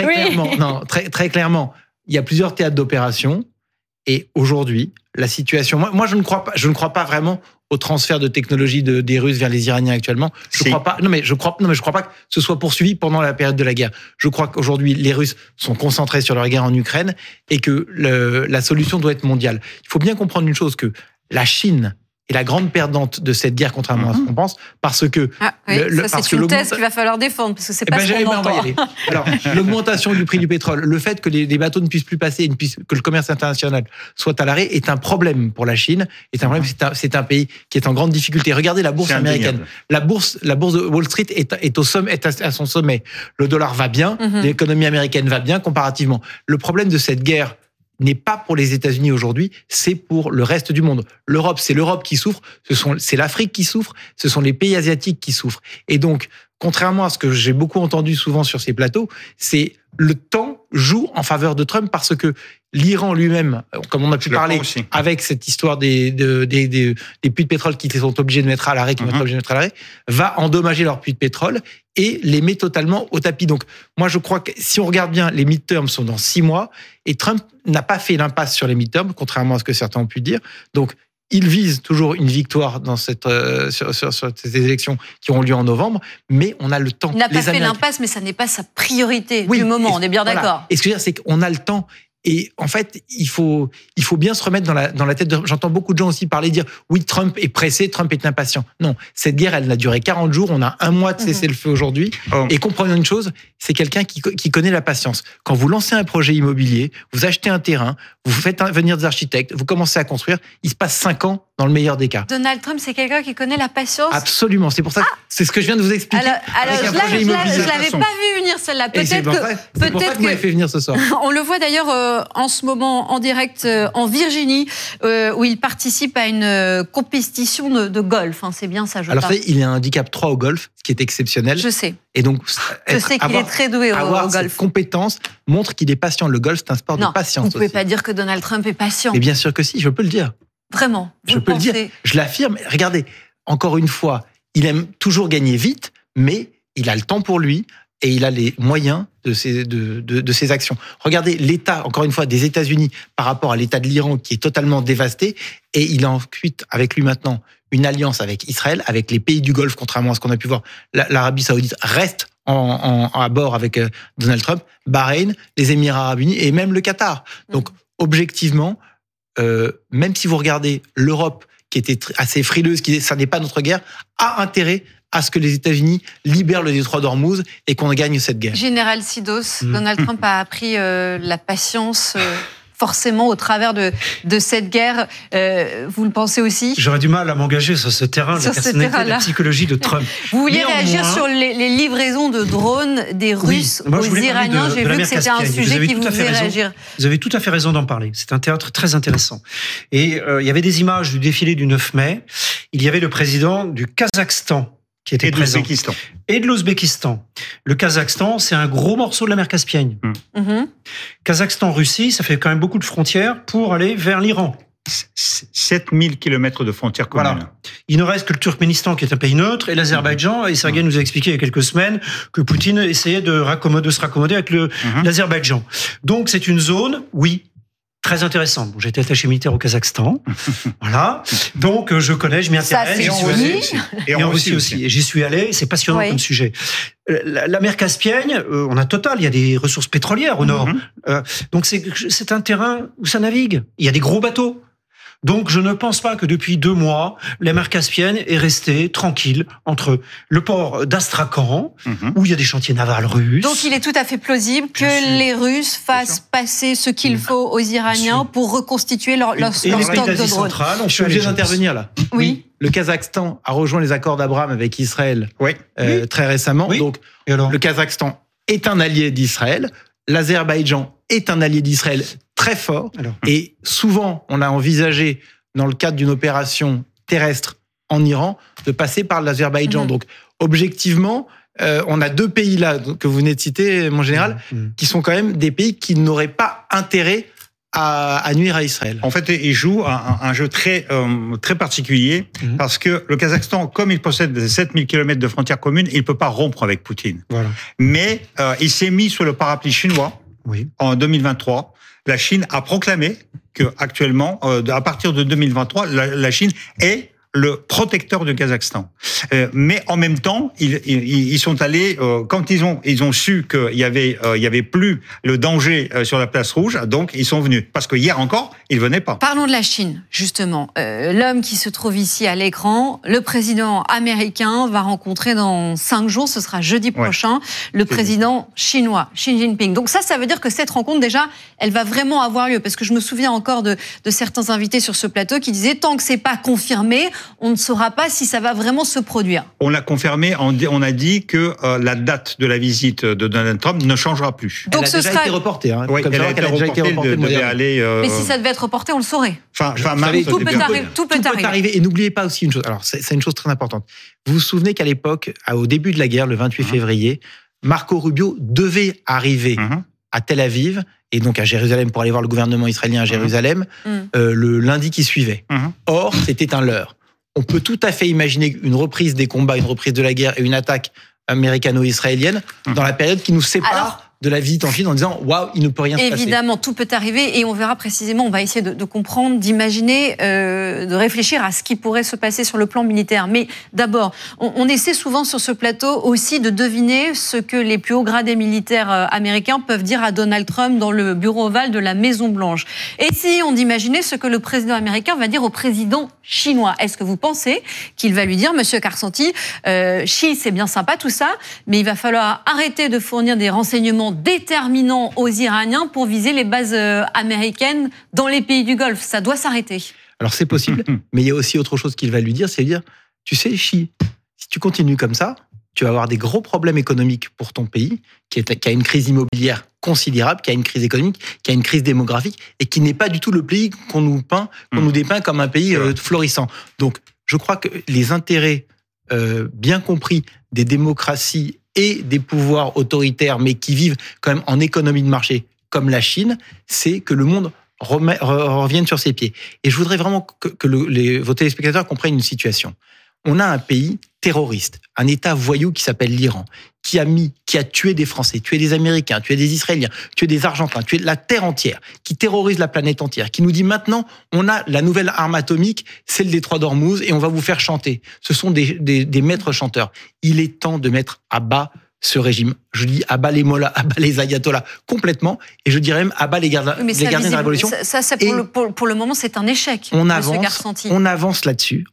Très clairement, il y a plusieurs théâtres d'opération. Et aujourd'hui, la situation... Moi, je ne crois pas vraiment au transfert de technologie des Russes vers les Iraniens actuellement. Je crois pas que ce soit poursuivi pendant la période de la guerre. Je crois qu'aujourd'hui, les Russes sont concentrés sur leur guerre en Ukraine et que la solution doit être mondiale. Il faut bien comprendre une chose, que la Chine est la grande perdante de cette guerre, contrairement à ce qu'on pense, parce que... c'est une thèse qu'il va falloir défendre, parce que c'est pas ce qu'on entend. Alors, l'augmentation du prix du pétrole, le fait que les bateaux ne puissent plus passer, que le commerce international soit à l'arrêt, est un problème pour la Chine. C'est un pays qui est en grande difficulté. Regardez la bourse américaine. La bourse de Wall Street est à son sommet. Le dollar va bien, l'économie américaine va bien comparativement. Le problème de cette guerre n'est pas pour les États-Unis aujourd'hui, c'est pour le reste du monde. L'Europe, c'est l'Europe qui souffre, c'est l'Afrique qui souffre, ce sont les pays asiatiques qui souffrent. Et donc, contrairement à ce que j'ai beaucoup entendu souvent sur ces plateaux, c'est le temps joue en faveur de Trump parce que l'Iran lui-même, comme on a pu parler avec cette histoire des puits de pétrole qui sont obligés de mettre à l'arrêt, va endommager leurs puits de pétrole et les met totalement au tapis. Donc, moi, je crois que si on regarde bien, les midterms sont dans 6 mois et Trump n'a pas fait l'impasse sur les midterms, contrairement à ce que certains ont pu dire. Donc, il vise toujours une victoire dans sur ces élections qui auront lieu en novembre, mais on a le temps. Il n'a pas fait l'impasse, mais ça n'est pas sa priorité du moment, on est bien d'accord. Et ce que je veux dire, c'est qu'on a le temps. Et en fait, il faut bien se remettre dans la tête. J'entends beaucoup de gens aussi parler, dire oui, Trump est pressé, Trump est impatient. Non, cette guerre, elle a duré 40 jours. On a 1 mois de cessez-le-feu aujourd'hui. Et comprenons une chose, c'est quelqu'un qui connaît la patience. Quand vous lancez un projet immobilier, vous achetez un terrain, vous faites venir des architectes, vous commencez à construire, il se passe 5 ans dans le meilleur des cas. Donald Trump, c'est quelqu'un qui connaît la patience. Absolument. C'est pour ça. C'est ce que je viens de vous expliquer. Alors je l'avais pas vu venir celle-là. C'est pour ça que vous m'avez fait venir ce soir. On le voit d'ailleurs en ce moment en direct en Virginie, où il participe à une compétition de golf. C'est bien ça, je Alors, il a un handicap 3 au golf, ce qui est exceptionnel. Je sais. Et donc, je sais qu'il est très doué au golf. Cette compétence montre qu'il est patient. Le golf, c'est un sport de patience. Vous ne pouvez pas dire que Donald Trump est patient. Mais bien sûr que si, je peux le dire. Vraiment. Je peux le dire. Je l'affirme. Regardez, encore une fois, il aime toujours gagner vite, mais il a le temps pour lui. Et il a les moyens de ses actions. Regardez l'état, encore une fois, des États-Unis par rapport à l'état de l'Iran qui est totalement dévasté. Et il a ensuite, avec lui maintenant, une alliance avec Israël, avec les pays du Golfe, contrairement à ce qu'on a pu voir. L'Arabie Saoudite reste à bord avec Donald Trump, Bahreïn, les Émirats Arabes Unis et même le Qatar. Donc, objectivement, même si vous regardez l'Europe, qui était assez frileuse, ça n'est pas notre guerre, a intérêt à ce que les États-Unis libèrent le détroit d'Ormuz et qu'on gagne cette guerre. Général Sidos, Donald Trump a appris la patience forcément au travers de cette guerre. Vous le pensez aussi ? J'aurais du mal à m'engager sur ce terrain, la personnalité, la psychologie de Trump. Vous vouliez réagir sur les livraisons de drones des Russes aux Iraniens. J'ai vu que c'était un sujet qui vous faisait réagir. Vous avez tout à fait raison d'en parler. C'est un théâtre très intéressant. Et il y avait des images du défilé du 9 mai. Il y avait le président du Kazakhstan qui était présent. Et de l'Ouzbékistan. Le Kazakhstan, c'est un gros morceau de la mer Caspienne. Kazakhstan-Russie, ça fait quand même beaucoup de frontières pour aller vers l'Iran. 7000 kilomètres de frontières communes. Voilà. Il ne reste que le Turkménistan qui est un pays neutre et l'Azerbaïdjan. Et Sergueï nous a expliqué il y a quelques semaines que Poutine essayait de se raccommoder avec l'Azerbaïdjan. Donc c'est une zone, oui, très intéressante. Bon, j'ai été attaché militaire au Kazakhstan. Voilà. Donc je connais, je m'y intéresse. Ça, c'est Et en Russie aussi. Et j'y suis allé, c'est passionnant comme sujet. La mer Caspienne, on a Total, il y a des ressources pétrolières au nord. Donc c'est un terrain où ça navigue. Il y a des gros bateaux. Donc, je ne pense pas que depuis 2 mois, la mer Caspienne est restée tranquille entre le port d'Astrakhan, où il y a des chantiers navals russes. Donc, il est tout à fait plausible que les Russes fassent passer ce qu'il faut aux Iraniens pour reconstituer leur stock de drones. Je suis obligé d'intervenir là. Oui. Le Kazakhstan a rejoint les accords d'Abraham avec Israël très récemment. Oui. Donc, Et alors le Kazakhstan est un allié d'Israël. L'Azerbaïdjan est un allié d'Israël très fort. Et souvent, on a envisagé, dans le cadre d'une opération terrestre en Iran, de passer par l'Azerbaïdjan. Donc, objectivement, on a 2 pays là, que vous venez de citer, mon général, qui sont quand même des pays qui n'auraient pas intérêt à nuire à Israël. En fait, il joue un jeu très particulier parce que le Kazakhstan, comme il possède 7000 kilomètres de frontières communes, il ne peut pas rompre avec Poutine. Voilà. Mais il s'est mis sous le parapluie chinois en 2023. La Chine a proclamé que actuellement, à partir de 2023, la Chine est le protecteur du Kazakhstan. Mais en même temps, ils sont allés quand ils ont su qu'il y avait plus le danger sur la place rouge, donc ils sont venus. Parce que hier encore, ils venaient pas. Parlons de la Chine, justement. L'homme qui se trouve ici à l'écran, le président américain va rencontrer dans 5 jours, ce sera jeudi prochain, le président chinois, Xi Jinping. Donc ça veut dire que cette rencontre, déjà, elle va vraiment avoir lieu. Parce que je me souviens encore de certains invités sur ce plateau qui disaient, tant que c'est pas confirmé, on ne saura pas si ça va vraiment se produire. On l'a confirmé, on a dit que la date de la visite de Donald Trump ne changera plus. Donc elle a déjà été reportée. Oui, elle a déjà été reportée. Mais si ça devait être reporté, on le saurait. Tout peut arriver. Et n'oubliez pas aussi une chose. Alors, c'est une chose très importante. Vous vous souvenez qu'à l'époque, au début de la guerre, le 28 février, Marco Rubio devait arriver à Tel Aviv et donc à Jérusalem pour aller voir le gouvernement israélien à Jérusalem le lundi qui suivait. Or, c'était un leurre. On peut tout à fait imaginer une reprise des combats, une reprise de la guerre et une attaque américano-israélienne dans la période qui nous sépare de la visite en Chine en disant « Waouh, il ne peut rien se passer ». Évidemment, tout peut arriver et on verra précisément, on va essayer de comprendre, d'imaginer, de réfléchir à ce qui pourrait se passer sur le plan militaire. Mais d'abord, on essaie souvent sur ce plateau aussi de deviner ce que les plus hauts gradés militaires américains peuvent dire à Donald Trump dans le bureau ovale de la Maison-Blanche. Essayons d'imaginer ce que le président américain va dire au président chinois. Est-ce que vous pensez qu'il va lui dire, Monsieur Karsanti, Xi, c'est bien sympa tout ça, mais il va falloir arrêter de fournir des renseignements déterminants aux Iraniens pour viser les bases américaines dans les pays du Golfe. Ça doit s'arrêter. Alors c'est possible, mais il y a aussi autre chose qu'il va lui dire, c'est dire, tu sais, Xi, si tu continues comme ça, tu vas avoir des gros problèmes économiques pour ton pays, qui a une crise immobilière considérable, qui a une crise économique, qui a une crise démographique, et qui n'est pas du tout le pays qu'on nous dépeint comme un pays florissant. Donc, je crois que les intérêts bien compris des démocraties et des pouvoirs autoritaires, mais qui vivent quand même en économie de marché, comme la Chine, c'est que le monde revienne sur ses pieds. Et je voudrais vraiment que vos téléspectateurs comprennent une situation. On a un pays terroriste, un État voyou qui s'appelle l'Iran, qui a tué des Français, tué des Américains, tué des Israéliens, tué des Argentins, tué la terre entière, qui terrorise la planète entière, qui nous dit maintenant, on a la nouvelle arme atomique, c'est le détroit d'Ormuz, et on va vous faire chanter. Ce sont des maîtres chanteurs. Il est temps de mettre à bas ce régime. Je dis à bas les mollahs, à bas les ayatollahs, complètement, et je dirais même à bas les gardiens de la révolution. Ça pour le moment, c'est un échec. On avance là-dessus,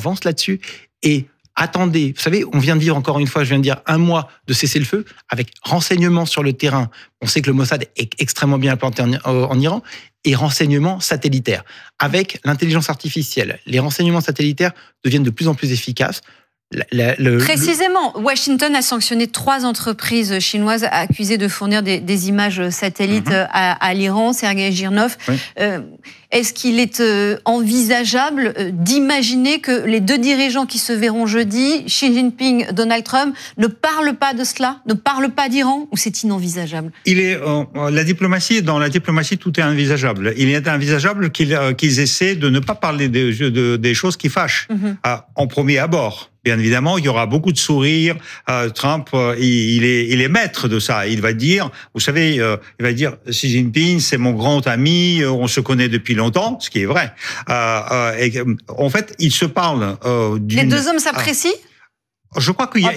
et attendez, vous savez, on vient de vivre, encore une fois, je viens de dire 1 mois de cessez-le-feu, avec renseignements sur le terrain. On sait que le Mossad est extrêmement bien implanté en Iran, et renseignements satellitaires. Avec l'intelligence artificielle, les renseignements satellitaires deviennent de plus en plus efficaces. Précisément, Washington a sanctionné 3 entreprises chinoises accusées de fournir des images satellites à l'Iran. Sergueï Girnov. Oui. Est-ce qu'il est envisageable d'imaginer que les 2 dirigeants qui se verront jeudi, Xi Jinping, Donald Trump, ne parlent pas de cela, ne parlent pas d'Iran, ou c'est inenvisageable ? Dans la diplomatie, tout est envisageable. Il est envisageable qu'ils essaient de ne pas parler des choses qui fâchent, en premier abord. Bien évidemment, il y aura beaucoup de sourires. Trump, il est maître de ça. Il va dire, vous savez, il va dire, Xi Jinping, c'est mon grand ami, on se connaît depuis longtemps, ce qui est vrai. En fait, ils se parlent Les 2 hommes s'apprécient ? Je crois qu'il y a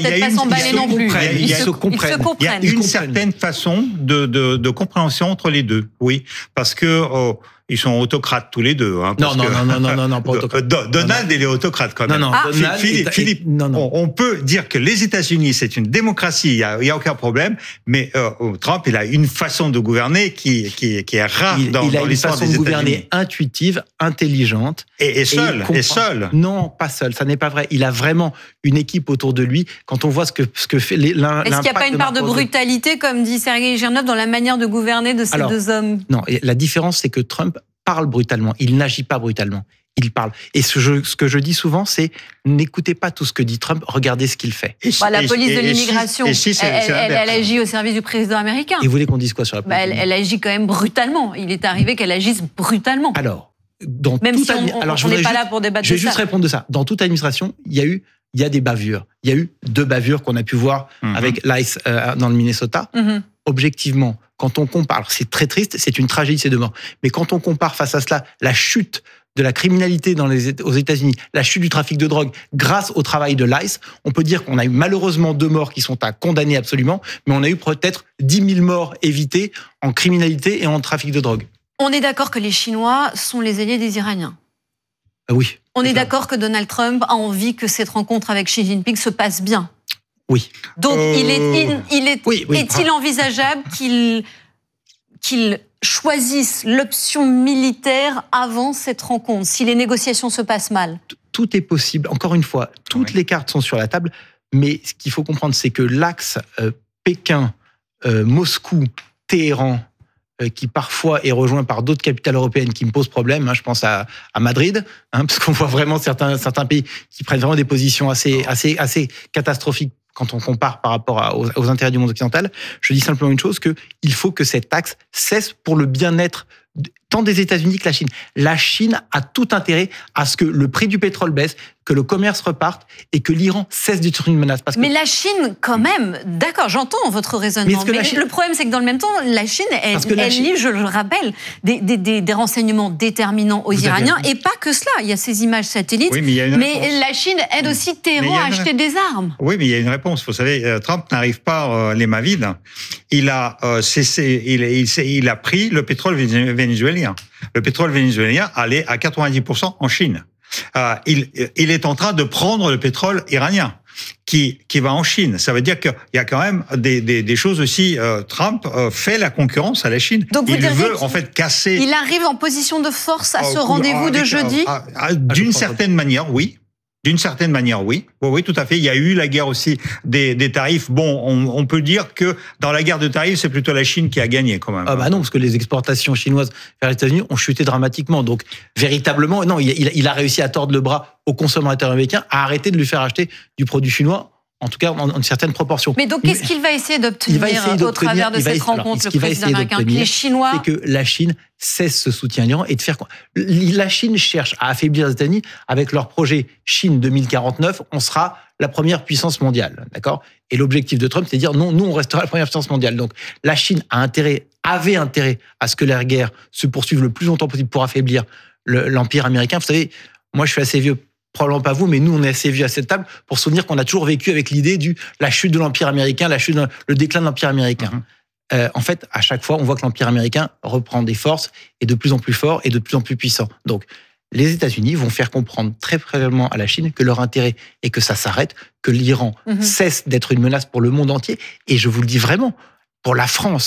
une certaine façon de compréhension entre les deux. Oui, parce que ils sont autocrates tous les deux. Hein, non, pas autocrate. Donald, il est autocrate quand même. Non, Philippe, on peut dire que les États-Unis, c'est une démocratie, il y a aucun problème, mais Trump, il a une façon de gouverner qui est rare dans l'histoire des États-Unis. Il a une façon de gouverner intuitive, intelligente. Et seul. Non, pas seul, ça n'est pas vrai. Il a vraiment une équipe autour de lui. Quand on voit ce que fait l'un. Est-ce qu'il n'y a pas une part de brutalité, comme dit Sergueï Girnov, dans la manière de gouverner de ces 2 hommes ? Non, la différence, c'est que Trump parle brutalement. Il n'agit pas brutalement. Il parle. Et ce que je dis souvent, c'est n'écoutez pas tout ce que dit Trump, regardez ce qu'il fait. La police de l'immigration, elle agit au service du président américain. Et vous voulez qu'on dise quoi sur la police ? Elle agit quand même brutalement. Il est arrivé qu'elle agisse brutalement. Alors, même si on n'est pas là pour débattre de ça. Je vais juste répondre de ça. Dans toute administration, il y a des bavures. Il y a eu 2 bavures qu'on a pu voir avec l'ICE dans le Minnesota. Objectivement, quand on compare, c'est très triste, c'est une tragédie ces 2 morts, mais quand on compare face à cela la chute de la criminalité aux États-Unis, la chute du trafic de drogue grâce au travail de l'ICE, on peut dire qu'on a eu malheureusement 2 morts qui sont à condamner absolument, mais on a eu peut-être 10 000 morts évitées en criminalité et en trafic de drogue. On est d'accord que les Chinois sont les alliés des Iraniens ? Oui. On est d'accord que Donald Trump a envie que cette rencontre avec Xi Jinping se passe bien ? Oui. Donc, est-il envisageable qu'il choisissent l'option militaire avant cette rencontre, si les négociations se passent mal? Tout est possible. Encore une fois, toutes les cartes sont sur la table. Mais ce qu'il faut comprendre, c'est que l'axe Pékin, Moscou, Téhéran, qui parfois est rejoint par d'autres capitales européennes qui me posent problème. Je pense à Madrid, parce qu'on voit vraiment certains pays qui prennent vraiment des positions assez catastrophiques quand on compare par rapport aux intérêts du monde occidental. Je dis simplement une chose, qu'il faut que cet axe cesse pour le bien-être tant des États-Unis que la Chine. La Chine a tout intérêt à ce que le prix du pétrole baisse, que le commerce reparte et que l'Iran cesse d'être une menace. Mais la Chine, quand même, d'accord, j'entends votre raisonnement, mais le problème, c'est que dans le même temps, la Chine, elle livre, je le rappelle, des renseignements déterminants aux Iraniens, et pas que cela. Il y a ces images satellites, mais la Chine aide aussi Téhéran à acheter des armes. Oui, mais il y a une réponse. Vous savez, Trump n'arrive pas les mains vides. Il a pris le pétrole vénézuélien. Le pétrole vénézuélien allait à 90% en Chine. Il est en train de prendre le pétrole iranien qui va en Chine. Ça veut dire qu'il y a quand même des choses aussi. Trump fait la concurrence à la Chine. Donc il veut en fait casser. Il arrive en position de force à ce rendez-vous de jeudi. D'une certaine manière, oui. D'une certaine manière, oui. Oui, tout à fait. Il y a eu la guerre aussi des tarifs. Bon, on peut dire que dans la guerre de tarifs, c'est plutôt la Chine qui a gagné quand même. Ah bah non, parce que les exportations chinoises vers les États-Unis ont chuté dramatiquement. Donc, véritablement, non, il a réussi à tordre le bras aux consommateurs américains, à arrêter de lui faire acheter du produit chinois, en tout cas en une certaine proportion. Mais donc, qu'est-ce qu'il va essayer d'obtenir au travers de cette rencontre, le président américain? Les Chinois... C'est que la Chine cesse ce soutien à l'Iran et de faire quoi? La Chine cherche à affaiblir les États-Unis avec leur projet Chine 2049. On sera la première puissance mondiale, d'accord? Et l'objectif de Trump, c'est de dire non, nous on restera la première puissance mondiale. Donc la Chine avait intérêt à ce que la guerre se poursuive le plus longtemps possible pour affaiblir l'empire américain. Vous savez, moi je suis assez vieux. Probablement pas vous, mais nous, on est assez vieux à cette table pour se souvenir qu'on a toujours vécu avec l'idée la chute de l'Empire américain, le déclin de l'Empire américain. En fait, à chaque fois, on voit que l'Empire américain reprend des forces et de plus en plus fort et de plus en plus puissant. Donc, les États-Unis vont faire comprendre très probablement à la Chine que leur intérêt est que ça s'arrête, que l'Iran cesse d'être une menace pour le monde entier. Et je vous le dis vraiment, pour la France,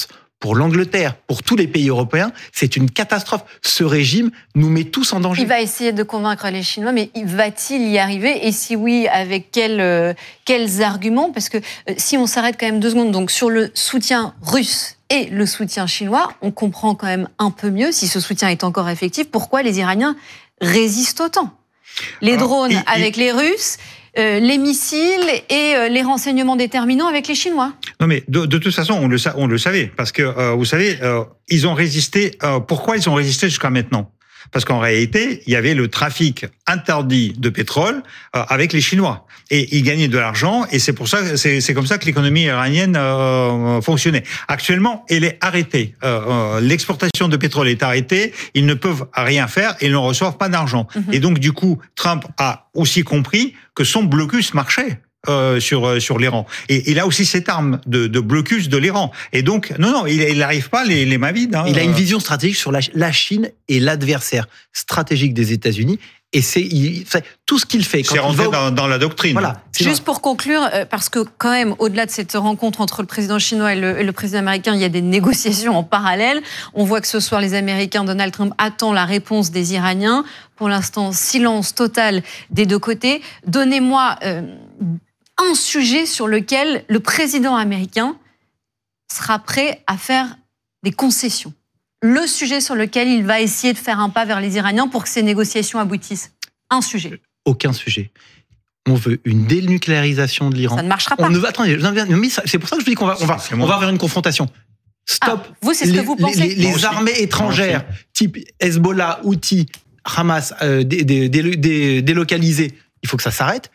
pour l'Angleterre, pour tous les pays européens, c'est une catastrophe. Ce régime nous met tous en danger. Il va essayer de convaincre les Chinois, mais va-t-il y arriver? Et si oui, avec quels arguments? Parce que si on s'arrête quand même 2 secondes, donc sur le soutien russe et le soutien chinois, on comprend quand même un peu mieux, si ce soutien est encore effectif, pourquoi les Iraniens résistent autant. Les drones avec les Russes, les missiles et les renseignements déterminants avec les Chinois. Non mais de toute façon, on le savait, parce que vous savez, ils ont résisté. Pourquoi ils ont résisté jusqu'à maintenant? Parce qu'en réalité, il y avait le trafic interdit de pétrole avec les Chinois. Et ils gagnaient de l'argent, et c'est pour ça, c'est comme ça que l'économie iranienne fonctionnait. Actuellement, elle est arrêtée. L'exportation de pétrole est arrêtée. Ils ne peuvent rien faire et ils ne reçoivent pas d'argent. Et donc, du coup, Trump a aussi compris que son blocus marchait. Sur l'Iran. Et il a aussi cette arme de blocus de l'Iran. Et donc, non, il n'arrive pas les mains vides. Hein. Il a une vision stratégique sur la Chine et l'adversaire stratégique des États-Unis. Et tout ce qu'il fait. C'est rentré dans la doctrine. Voilà. Juste pour conclure, parce que quand même, au-delà de cette rencontre entre le président chinois et le président américain, il y a des négociations en parallèle. On voit que ce soir, les Américains, Donald Trump attend la réponse des Iraniens. Pour l'instant, silence total des 2 côtés. Donnez-moi un sujet sur lequel le président américain sera prêt à faire des concessions. Le sujet sur lequel il va essayer de faire un pas vers les Iraniens pour que ces négociations aboutissent. Un sujet. Aucun sujet. On veut une dénucléarisation de l'Iran. Ça ne marchera pas. Attendez, c'est pour ça que je vous dis qu'on va vers une confrontation. Stop. Vous, c'est ce que vous pensez. Les armées étrangères, type Hezbollah, Houthi, Hamas, délocalisées, il faut que ça s'arrête.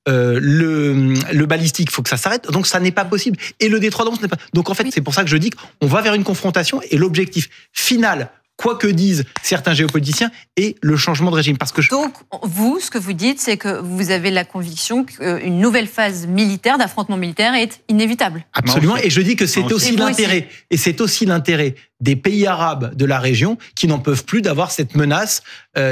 Le balistique, il faut que ça s'arrête. Donc, ça n'est pas possible. Et le détroit d'Ormuz n'est pas. Donc, en fait, c'est pour ça que je dis qu'on va vers une confrontation et l'objectif final, quoi que disent certains géopoliticiens, est le changement de régime. Donc, vous, ce que vous dites, c'est que vous avez la conviction qu'une nouvelle phase militaire, d'affrontement militaire, est inévitable. Absolument. Et je dis que c'est aussi l'intérêt. Et c'est aussi l'intérêt des pays arabes de la région qui n'en peuvent plus d'avoir cette menace,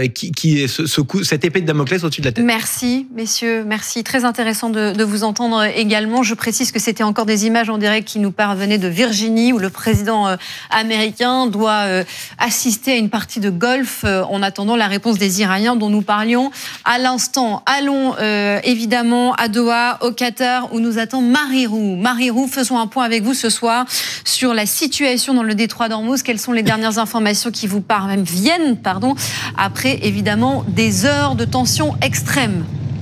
cette épée de Damoclès au-dessus de la tête. Merci, messieurs. Merci. Très intéressant de vous entendre également. Je précise que c'était encore des images en direct qui nous parvenaient de Virginie, où le président américain doit assister à une partie de golf en attendant la réponse des Iraniens dont nous parlions à l'instant. Allons évidemment à Doha, au Qatar, où nous attend Marie Roux. Marie Roux, faisons un point avec vous ce soir sur la situation dans le détroit d'Ormuz. Quelles sont les dernières informations qui vous viennent après évidemment des heures de tension extrême?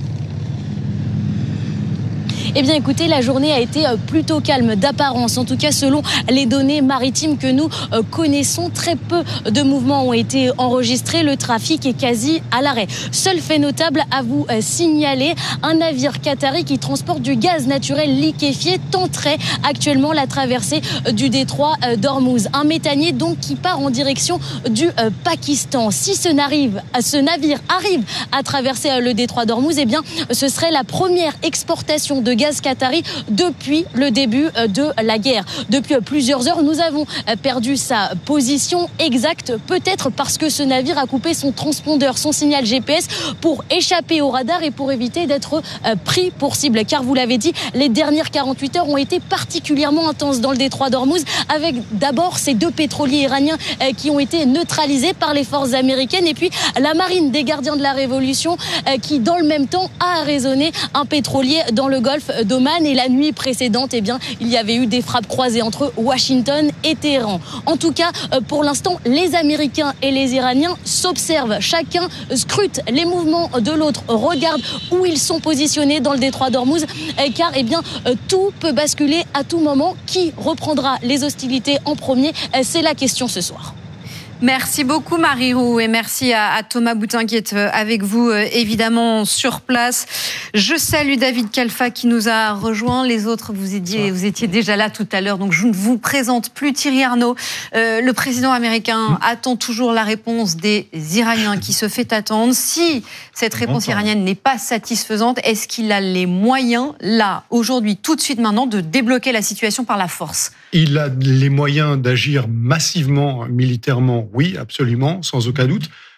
Eh bien écoutez, la journée a été plutôt calme d'apparence, en tout cas selon les données maritimes que nous connaissons. Très peu de mouvements ont été enregistrés, le trafic est quasi à l'arrêt. Seul fait notable à vous signaler, un navire qatari qui transporte du gaz naturel liquéfié tenterait actuellement la traversée du détroit d'Ormuz. Un méthanier donc qui part en direction du Pakistan. Si ce navire arrive à traverser le détroit d'Ormuz, eh bien ce serait la première exportation de gaz qatari depuis le début de la guerre. Depuis plusieurs heures, nous avons perdu sa position exacte, peut-être parce que ce navire a coupé son transpondeur, son signal GPS pour échapper au radar et pour éviter d'être pris pour cible. Car vous l'avez dit, les dernières 48 heures ont été particulièrement intenses dans le détroit d'Ormuz, avec d'abord ces 2 pétroliers iraniens qui ont été neutralisés par les forces américaines, et puis la marine des gardiens de la révolution qui, dans le même temps, a arraisonné un pétrolier dans le golfe d'Oman. Et la nuit précédente, eh bien, il y avait eu des frappes croisées entre Washington et Téhéran. En tout cas, pour l'instant, les Américains et les Iraniens s'observent. Chacun scrute les mouvements de l'autre, regarde où ils sont positionnés dans le détroit d'Ormuz, car eh bien, tout peut basculer à tout moment. Qui reprendra les hostilités en premier? C'est la question ce soir. Merci beaucoup Marie Roux et merci à Thomas Boutin qui est avec vous évidemment sur place. Je salue David Kalfa qui nous a rejoint. Les autres, vous étiez déjà là tout à l'heure, donc je ne vous présente plus. Thierry Arnaud, le président américain attend toujours la réponse des Iraniens qui se fait attendre. Si cette réponse iranienne n'est pas satisfaisante, est-ce qu'il a les moyens, là, aujourd'hui, tout de suite maintenant, de débloquer la situation par la force? Il a les moyens d'agir massivement militairement, oui, absolument, sans aucun doute.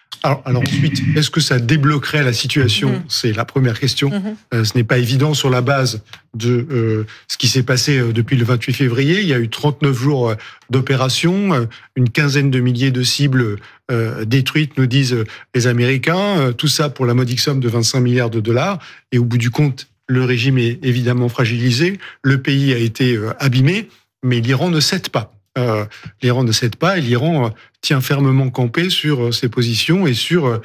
Alors ensuite, est-ce que ça débloquerait la situation ? C'est la première question. Ce n'est pas évident sur la base de ce qui s'est passé depuis le 28 février. Il y a eu 39 jours d'opération, une quinzaine de milliers de cibles détruites, nous disent les Américains. Tout ça pour la modique somme de 25 milliards de dollars. Et au bout du compte, le régime est évidemment fragilisé. Le pays a été abîmé, mais l'Iran ne cède pas. L'Iran ne cède pas et l'Iran tient fermement campé sur ses positions et sur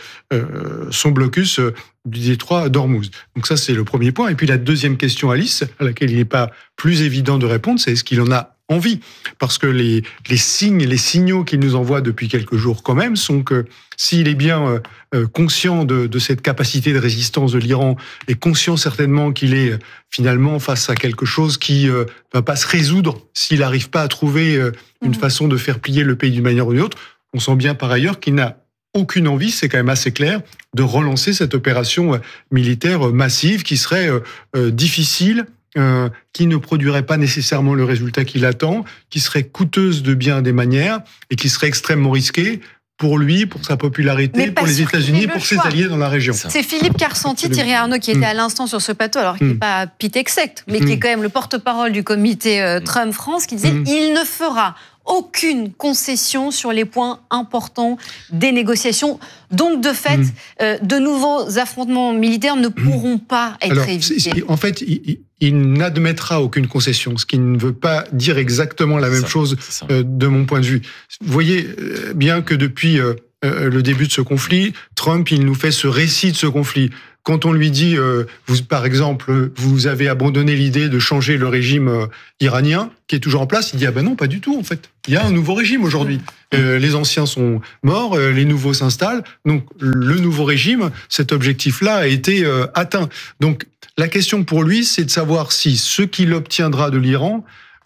son blocus du détroit d'Ormuz. Donc ça, c'est le premier point. Et puis la deuxième question, Alice, à laquelle il n'est pas plus évident de répondre, c'est est-ce qu'il en a envie ? Parce que les signes, les signaux qu'il nous envoie depuis quelques jours quand même sont que s'il est bien conscient de cette capacité de résistance de l'Iran et conscient certainement qu'il est finalement face à quelque chose qui ne va pas se résoudre s'il n'arrive pas à trouver une façon de faire plier le pays d'une manière ou d'une autre, on sent bien par ailleurs qu'il n'a aucune envie, c'est quand même assez clair, de relancer cette opération militaire massive qui serait difficile, qui ne produirait pas nécessairement le résultat qu'il attend, qui serait coûteuse de bien des manières et qui serait extrêmement risquée pour lui, pour sa popularité, pour les États-Unis, pour ses alliés dans la région. C'est Philippe qui a ressenti Thierry Arnaud qui était à l'instant sur ce plateau, alors qu'il n'est pas Pitexect, mais qui est quand même le porte-parole du comité Trump France, qui disait il ne fera aucune concession sur les points importants des négociations. Donc, de fait, de nouveaux affrontements militaires ne pourront pas être évités. En fait, il n'admettra aucune concession, ce qui ne veut pas dire exactement la même chose de mon point de vue. Vous voyez bien que depuis le début de ce conflit, Trump, il nous fait ce récit de ce conflit. Quand on lui dit, par exemple, vous avez abandonné l'idée de changer le régime iranien, qui est toujours en place, il dit, ah ben non, pas du tout, en fait. Il y a un nouveau régime aujourd'hui. Les anciens sont morts, les nouveaux s'installent. Donc, le nouveau régime, cet objectif-là a été atteint. Donc, la question pour lui, c'est de savoir si ce qu'il obtiendra de l'Iran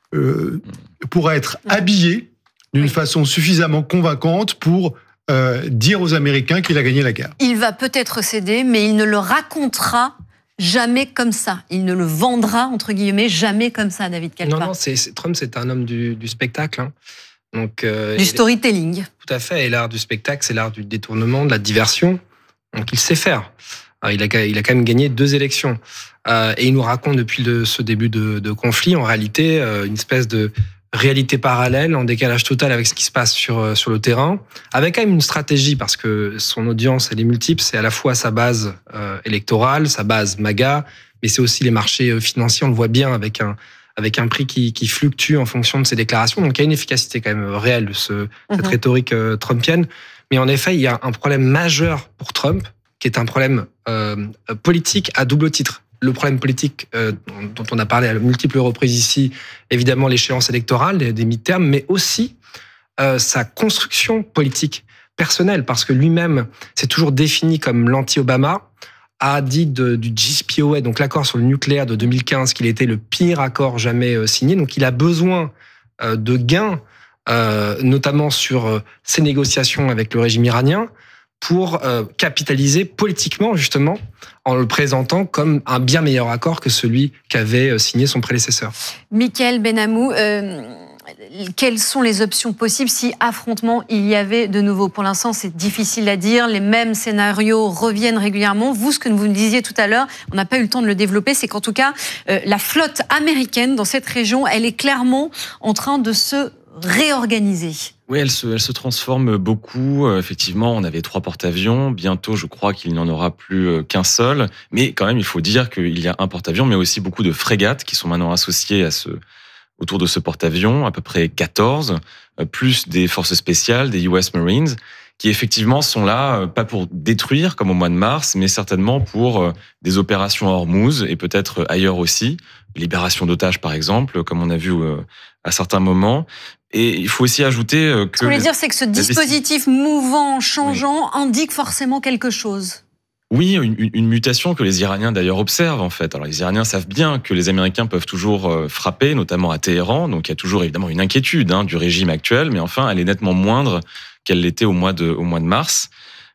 pourra être habillé d'une façon suffisamment convaincante pour dire aux Américains qu'il a gagné la guerre. Il va peut-être céder, mais il ne le racontera jamais comme ça. Il ne le vendra, entre guillemets, jamais comme ça, David Kalpa. Non, Trump, c'est un homme du spectacle. Hein. Donc, du storytelling. Tout à fait. Et l'art du spectacle, c'est l'art du détournement, de la diversion. Donc, il sait faire. Alors, il a quand même gagné 2 élections. Et il nous raconte depuis ce début de conflit, en réalité, une espèce de réalité parallèle, en décalage total avec ce qui se passe sur le terrain, avec quand même une stratégie, parce que son audience, elle est multiple, c'est à la fois sa base électorale, sa base MAGA, mais c'est aussi les marchés financiers, on le voit bien avec un prix qui fluctue en fonction de ses déclarations, donc il y a une efficacité quand même réelle de cette rhétorique trumpienne, mais en effet, il y a un problème majeur pour Trump, qui est un problème politique à double titre. Le problème politique dont on a parlé à multiples reprises ici, évidemment l'échéance électorale, des midterms, mais aussi sa construction politique personnelle, parce que lui-même s'est toujours défini comme l'anti-Obama, a dit du JCPOA, donc l'accord sur le nucléaire de 2015, qu'il était le pire accord jamais signé, donc il a besoin de gains, notamment sur ses négociations avec le régime iranien, pour capitaliser politiquement, justement, en le présentant comme un bien meilleur accord que celui qu'avait signé son prédécesseur. Mickaël Benhamou, quelles sont les options possibles si affrontement il y avait de nouveau ? Pour l'instant, c'est difficile à dire. Les mêmes scénarios reviennent régulièrement. Vous, ce que vous nous disiez tout à l'heure, on n'a pas eu le temps de le développer, c'est qu'en tout cas, la flotte américaine dans cette région, elle est clairement en train de se réorganiser. Oui, elle se transforme beaucoup. Effectivement, on avait 3 porte-avions. Bientôt, je crois qu'il n'y en aura plus qu'un seul. Mais quand même, il faut dire qu'il y a un porte-avions, mais aussi beaucoup de frégates qui sont maintenant associées autour de ce porte-avions, à peu près 14, plus des forces spéciales, des US Marines, qui effectivement sont là, pas pour détruire comme au mois de mars, mais certainement pour des opérations à Hormuz et peut-être ailleurs aussi. Libération d'otages, par exemple, comme on a vu à certains moments. Et il faut aussi ajouter que... Ce que vous voulez dire, c'est que ce dispositif mouvant, changeant, indique forcément quelque chose. Oui, une mutation que les Iraniens d'ailleurs observent en fait. Alors les Iraniens savent bien que les Américains peuvent toujours frapper, notamment à Téhéran, donc il y a toujours évidemment une inquiétude du régime actuel, mais enfin elle est nettement moindre qu'elle l'était au mois de mars.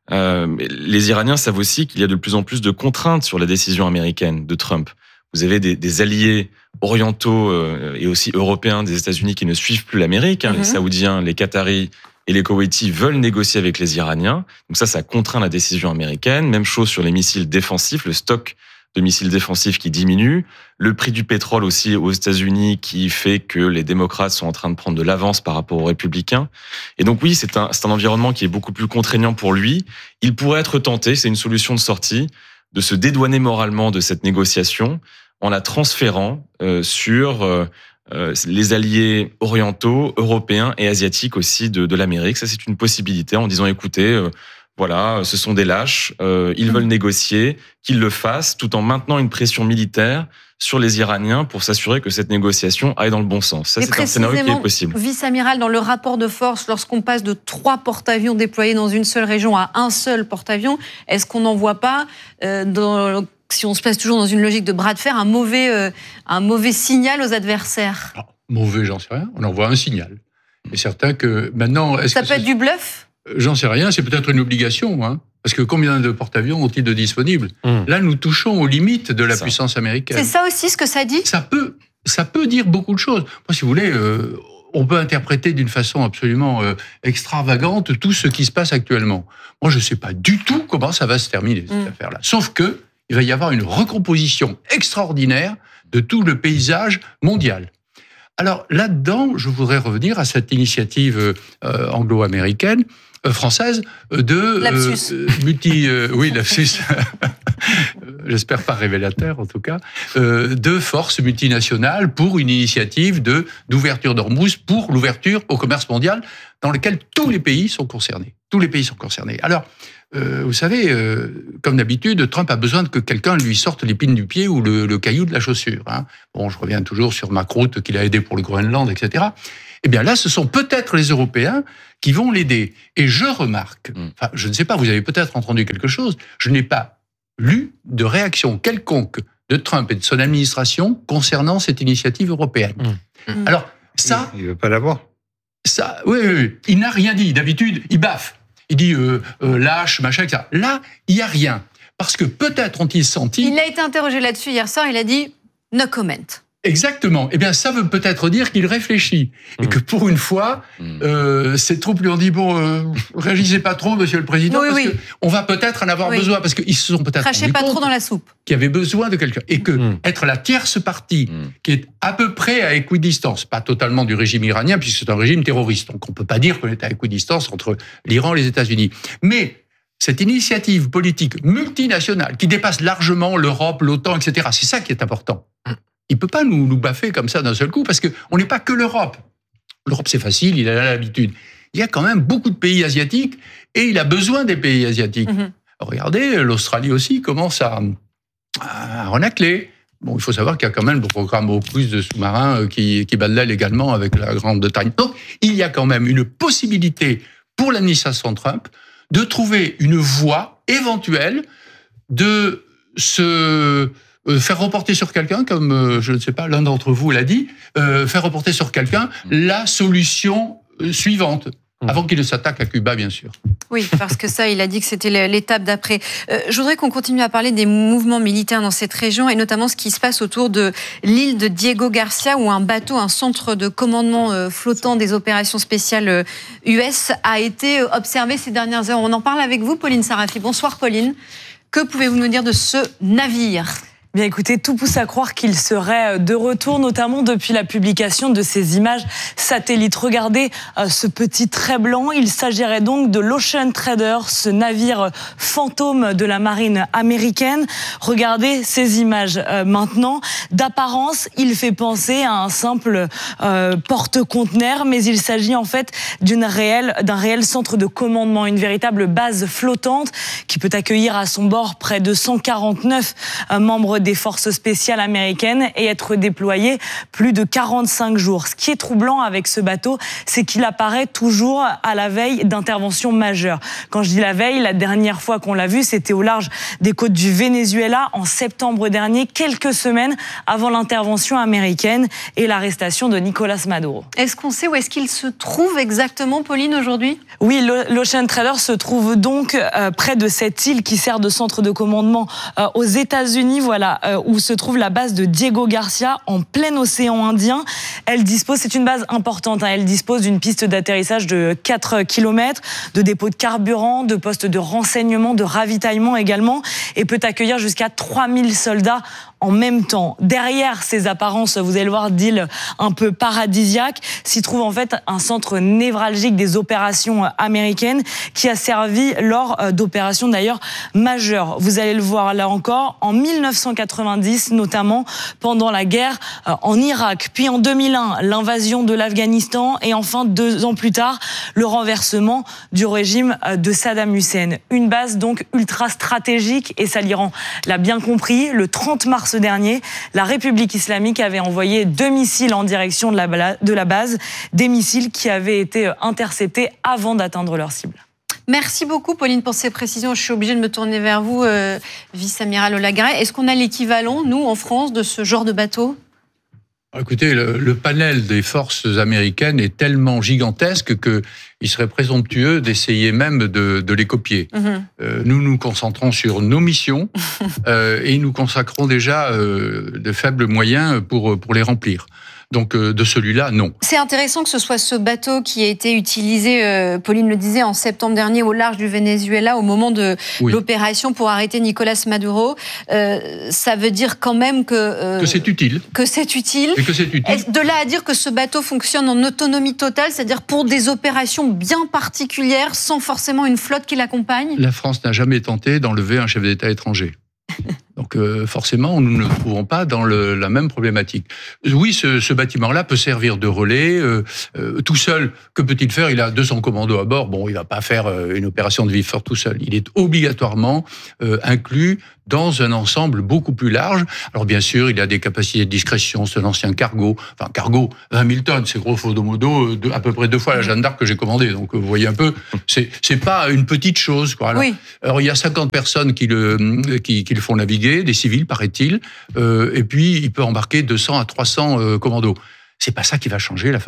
Les Iraniens savent aussi qu'il y a de plus en plus de contraintes sur la décision américaine de Trump. Vous avez des alliés orientaux et aussi européens des États-Unis qui ne suivent plus l'Amérique, les Saoudiens, les Qataris et les Koweïtis veulent négocier avec les Iraniens. Donc ça contraint la décision américaine. Même chose sur les missiles défensifs, le stock de missiles défensifs qui diminue, le prix du pétrole aussi aux États-Unis qui fait que les démocrates sont en train de prendre de l'avance par rapport aux républicains. Et donc oui, c'est un environnement qui est beaucoup plus contraignant pour lui. Il pourrait être tenté, c'est une solution de sortie, de se dédouaner moralement de cette négociation en la transférant sur les alliés orientaux, européens et asiatiques aussi de l'Amérique. Ça, c'est une possibilité en disant, écoutez, voilà, ce sont des lâches, ils veulent négocier, qu'ils le fassent, tout en maintenant une pression militaire sur les Iraniens pour s'assurer que cette négociation aille dans le bon sens. Ça, c'est un scénario qui est possible. Vice-amiral, dans le rapport de force, lorsqu'on passe de 3 porte-avions déployés dans une seule région à un seul porte-avions, est-ce qu'on n'en voit pas, si on se place toujours dans une logique de bras de fer, un mauvais signal aux adversaires? Mauvais, j'en sais rien. On envoie un signal. Et certain que maintenant... Ça peut être du bluff? J'en sais rien, c'est peut-être une obligation, hein. Parce que combien de porte-avions ont-ils de disponibles? Là, nous touchons aux limites de la puissance américaine. C'est ça aussi ce que ça dit? Ça peut dire beaucoup de choses. Moi, si vous voulez, on peut interpréter d'une façon absolument extravagante tout ce qui se passe actuellement. Moi, je ne sais pas du tout comment ça va se terminer, cette affaire-là. Sauf que il va y avoir une recomposition extraordinaire de tout le paysage mondial. Alors là-dedans, je voudrais revenir à cette initiative anglo-américaine, française, de lapsus. Lapsus. J'espère pas révélateur en tout cas, de forces multinationales pour une initiative d'ouverture d'Ormuz pour l'ouverture au commerce mondial dans lequel tous les pays sont concernés. Tous les pays sont concernés. Alors, vous savez, comme d'habitude, Trump a besoin que quelqu'un lui sorte l'épine du pied ou le caillou de la chaussure. Hein. Bon, je reviens toujours sur Mark Rutte qu'il a aidé pour le Groenland, etc. Eh bien là, ce sont peut-être les Européens qui vont l'aider. Et je remarque, enfin, je ne sais pas, vous avez peut-être entendu quelque chose, je n'ai pas lu de réaction quelconque de Trump et de son administration concernant cette initiative européenne. Alors, ça... Il ne veut pas l'avoir. Ça, oui, il n'a rien dit. D'habitude, il baffe. Il dit lâche, machin, etc. Là, il n'y a rien. Parce que peut-être ont-ils senti... Il a été interrogé là-dessus hier soir, il a dit « no comment ». Exactement. Eh bien, ça veut peut-être dire qu'il réfléchit. Et que pour une fois, ses troupes lui ont dit, réagissez pas trop, monsieur le président, parce qu'on va peut-être en avoir besoin, parce qu'ils se sont peut-être crachez pas trop dans la soupe. Qu'il y avait besoin de quelqu'un. Et que être la tierce partie, qui est à peu près à équidistance, pas totalement du régime iranien, puisque c'est un régime terroriste. Donc, on peut pas dire qu'on est à équidistance entre l'Iran et les États-Unis. Mais cette initiative politique multinationale, qui dépasse largement l'Europe, l'OTAN, etc., c'est ça qui est important. Il ne peut pas nous baffer comme ça d'un seul coup, parce qu'on n'est pas que l'Europe. L'Europe, c'est facile, il a l'habitude. Il y a quand même beaucoup de pays asiatiques, et il a besoin des pays asiatiques. Regardez, l'Australie aussi commence à renacler. Bon, il faut savoir qu'il y a quand même le programme AUKUS de sous-marins qui balaie légalement avec la Grande-Bretagne. Donc, il y a quand même une possibilité pour l'administration Trump de trouver une voie éventuelle de se... faire reporter sur quelqu'un, comme, je ne sais pas, l'un d'entre vous l'a dit, faire reporter sur quelqu'un la solution suivante, avant qu'il ne s'attaque à Cuba, bien sûr. Oui, parce que ça, il a dit que c'était l'étape d'après. Je voudrais qu'on continue à parler des mouvements militaires dans cette région, et notamment ce qui se passe autour de l'île de Diego Garcia, où un bateau, un centre de commandement flottant des opérations spéciales US, a été observé ces dernières heures. On en parle avec vous, Pauline Sarafi. Bonsoir, Pauline. Que pouvez-vous nous dire de ce navire ? Bien écoutez, tout pousse à croire qu'il serait de retour, notamment depuis la publication de ces images satellites. Regardez ce petit trait blanc, il s'agirait donc de l'Ocean Trader, ce navire fantôme de la marine américaine. Regardez ces images maintenant. D'apparence, il fait penser à un simple porte-conteneur, mais il s'agit en fait d'un réel centre de commandement, une véritable base flottante qui peut accueillir à son bord près de 149 membres des forces spéciales américaines et être déployé plus de 45 jours. Ce qui est troublant avec ce bateau, c'est qu'il apparaît toujours à la veille d'interventions majeures. Quand je dis la veille, la dernière fois qu'on l'a vu, c'était au large des côtes du Venezuela en septembre dernier, quelques semaines avant l'intervention américaine et l'arrestation de Nicolás Maduro. Est-ce qu'on sait où est-ce qu'il se trouve exactement, Pauline, aujourd'hui ? Oui, l'Ocean Trader se trouve donc près de cette île qui sert de centre de commandement aux États-Unis. Voilà là où se trouve la base de Diego Garcia, en plein océan Indien. C'est une base importante, elle dispose d'une piste d'atterrissage de 4 km, de dépôts de carburant, de postes de renseignement, de ravitaillement également, et peut accueillir jusqu'à 3000 soldats en même temps. Derrière ces apparences, vous allez le voir, d'îles un peu paradisiaques, s'y trouve en fait un centre névralgique des opérations américaines qui a servi lors d'opérations d'ailleurs majeures. Vous allez le voir là encore, en 1990 notamment, pendant la guerre en Irak, puis en 2001, l'invasion de l'Afghanistan, et enfin 2 ans plus tard, le renversement du régime de Saddam Hussein. Une base donc ultra stratégique, et ça l'Iran l'a bien compris. Le 30 mars dernier, la République islamique avait envoyé 2 missiles en direction de la base, des missiles qui avaient été interceptés avant d'atteindre leur cible. Merci beaucoup, Pauline, pour ces précisions. Je suis obligée de me tourner vers vous, vice-amiral Olagaray. Est-ce qu'on a l'équivalent, nous, en France, de ce genre de bateau ? Écoutez, le panel des forces américaines est tellement gigantesque qu'il serait présomptueux d'essayer même de les copier. Nous nous concentrons sur nos missions et nous consacrons déjà de faibles moyens pour les remplir. Donc de celui-là, non. C'est intéressant que ce soit ce bateau qui a été utilisé, Pauline le disait, en septembre dernier au large du Venezuela au moment de l'opération pour arrêter Nicolas Maduro. Ça veut dire quand même que c'est utile. Que c'est utile. Et que c'est utile. De là à dire que ce bateau fonctionne en autonomie totale, c'est-à-dire pour des opérations bien particulières, sans forcément une flotte qui l'accompagne ? La France n'a jamais tenté d'enlever un chef d'État étranger. Donc forcément, nous ne nous trouvons pas dans la même problématique. Oui, ce bâtiment-là peut servir de relais. Tout seul, que peut-il faire ? Il a 200 commandos à bord. Bon, il ne va pas faire une opération de vie forte tout seul. Il est obligatoirement inclus dans un ensemble beaucoup plus large. Alors bien sûr, il a des capacités de discrétion, c'est un ancien cargo. Enfin, cargo, 20 000 tonnes, c'est grosso modo à peu près 2 fois la Jeanne d'Arc que j'ai commandée. Donc vous voyez un peu, c'est pas une petite chose, quoi. Alors il y a 50 personnes qui le font naviguer, des civils, paraît-il, et puis il peut embarquer 200 à 300 commandos. C'est pas ça qui va changer la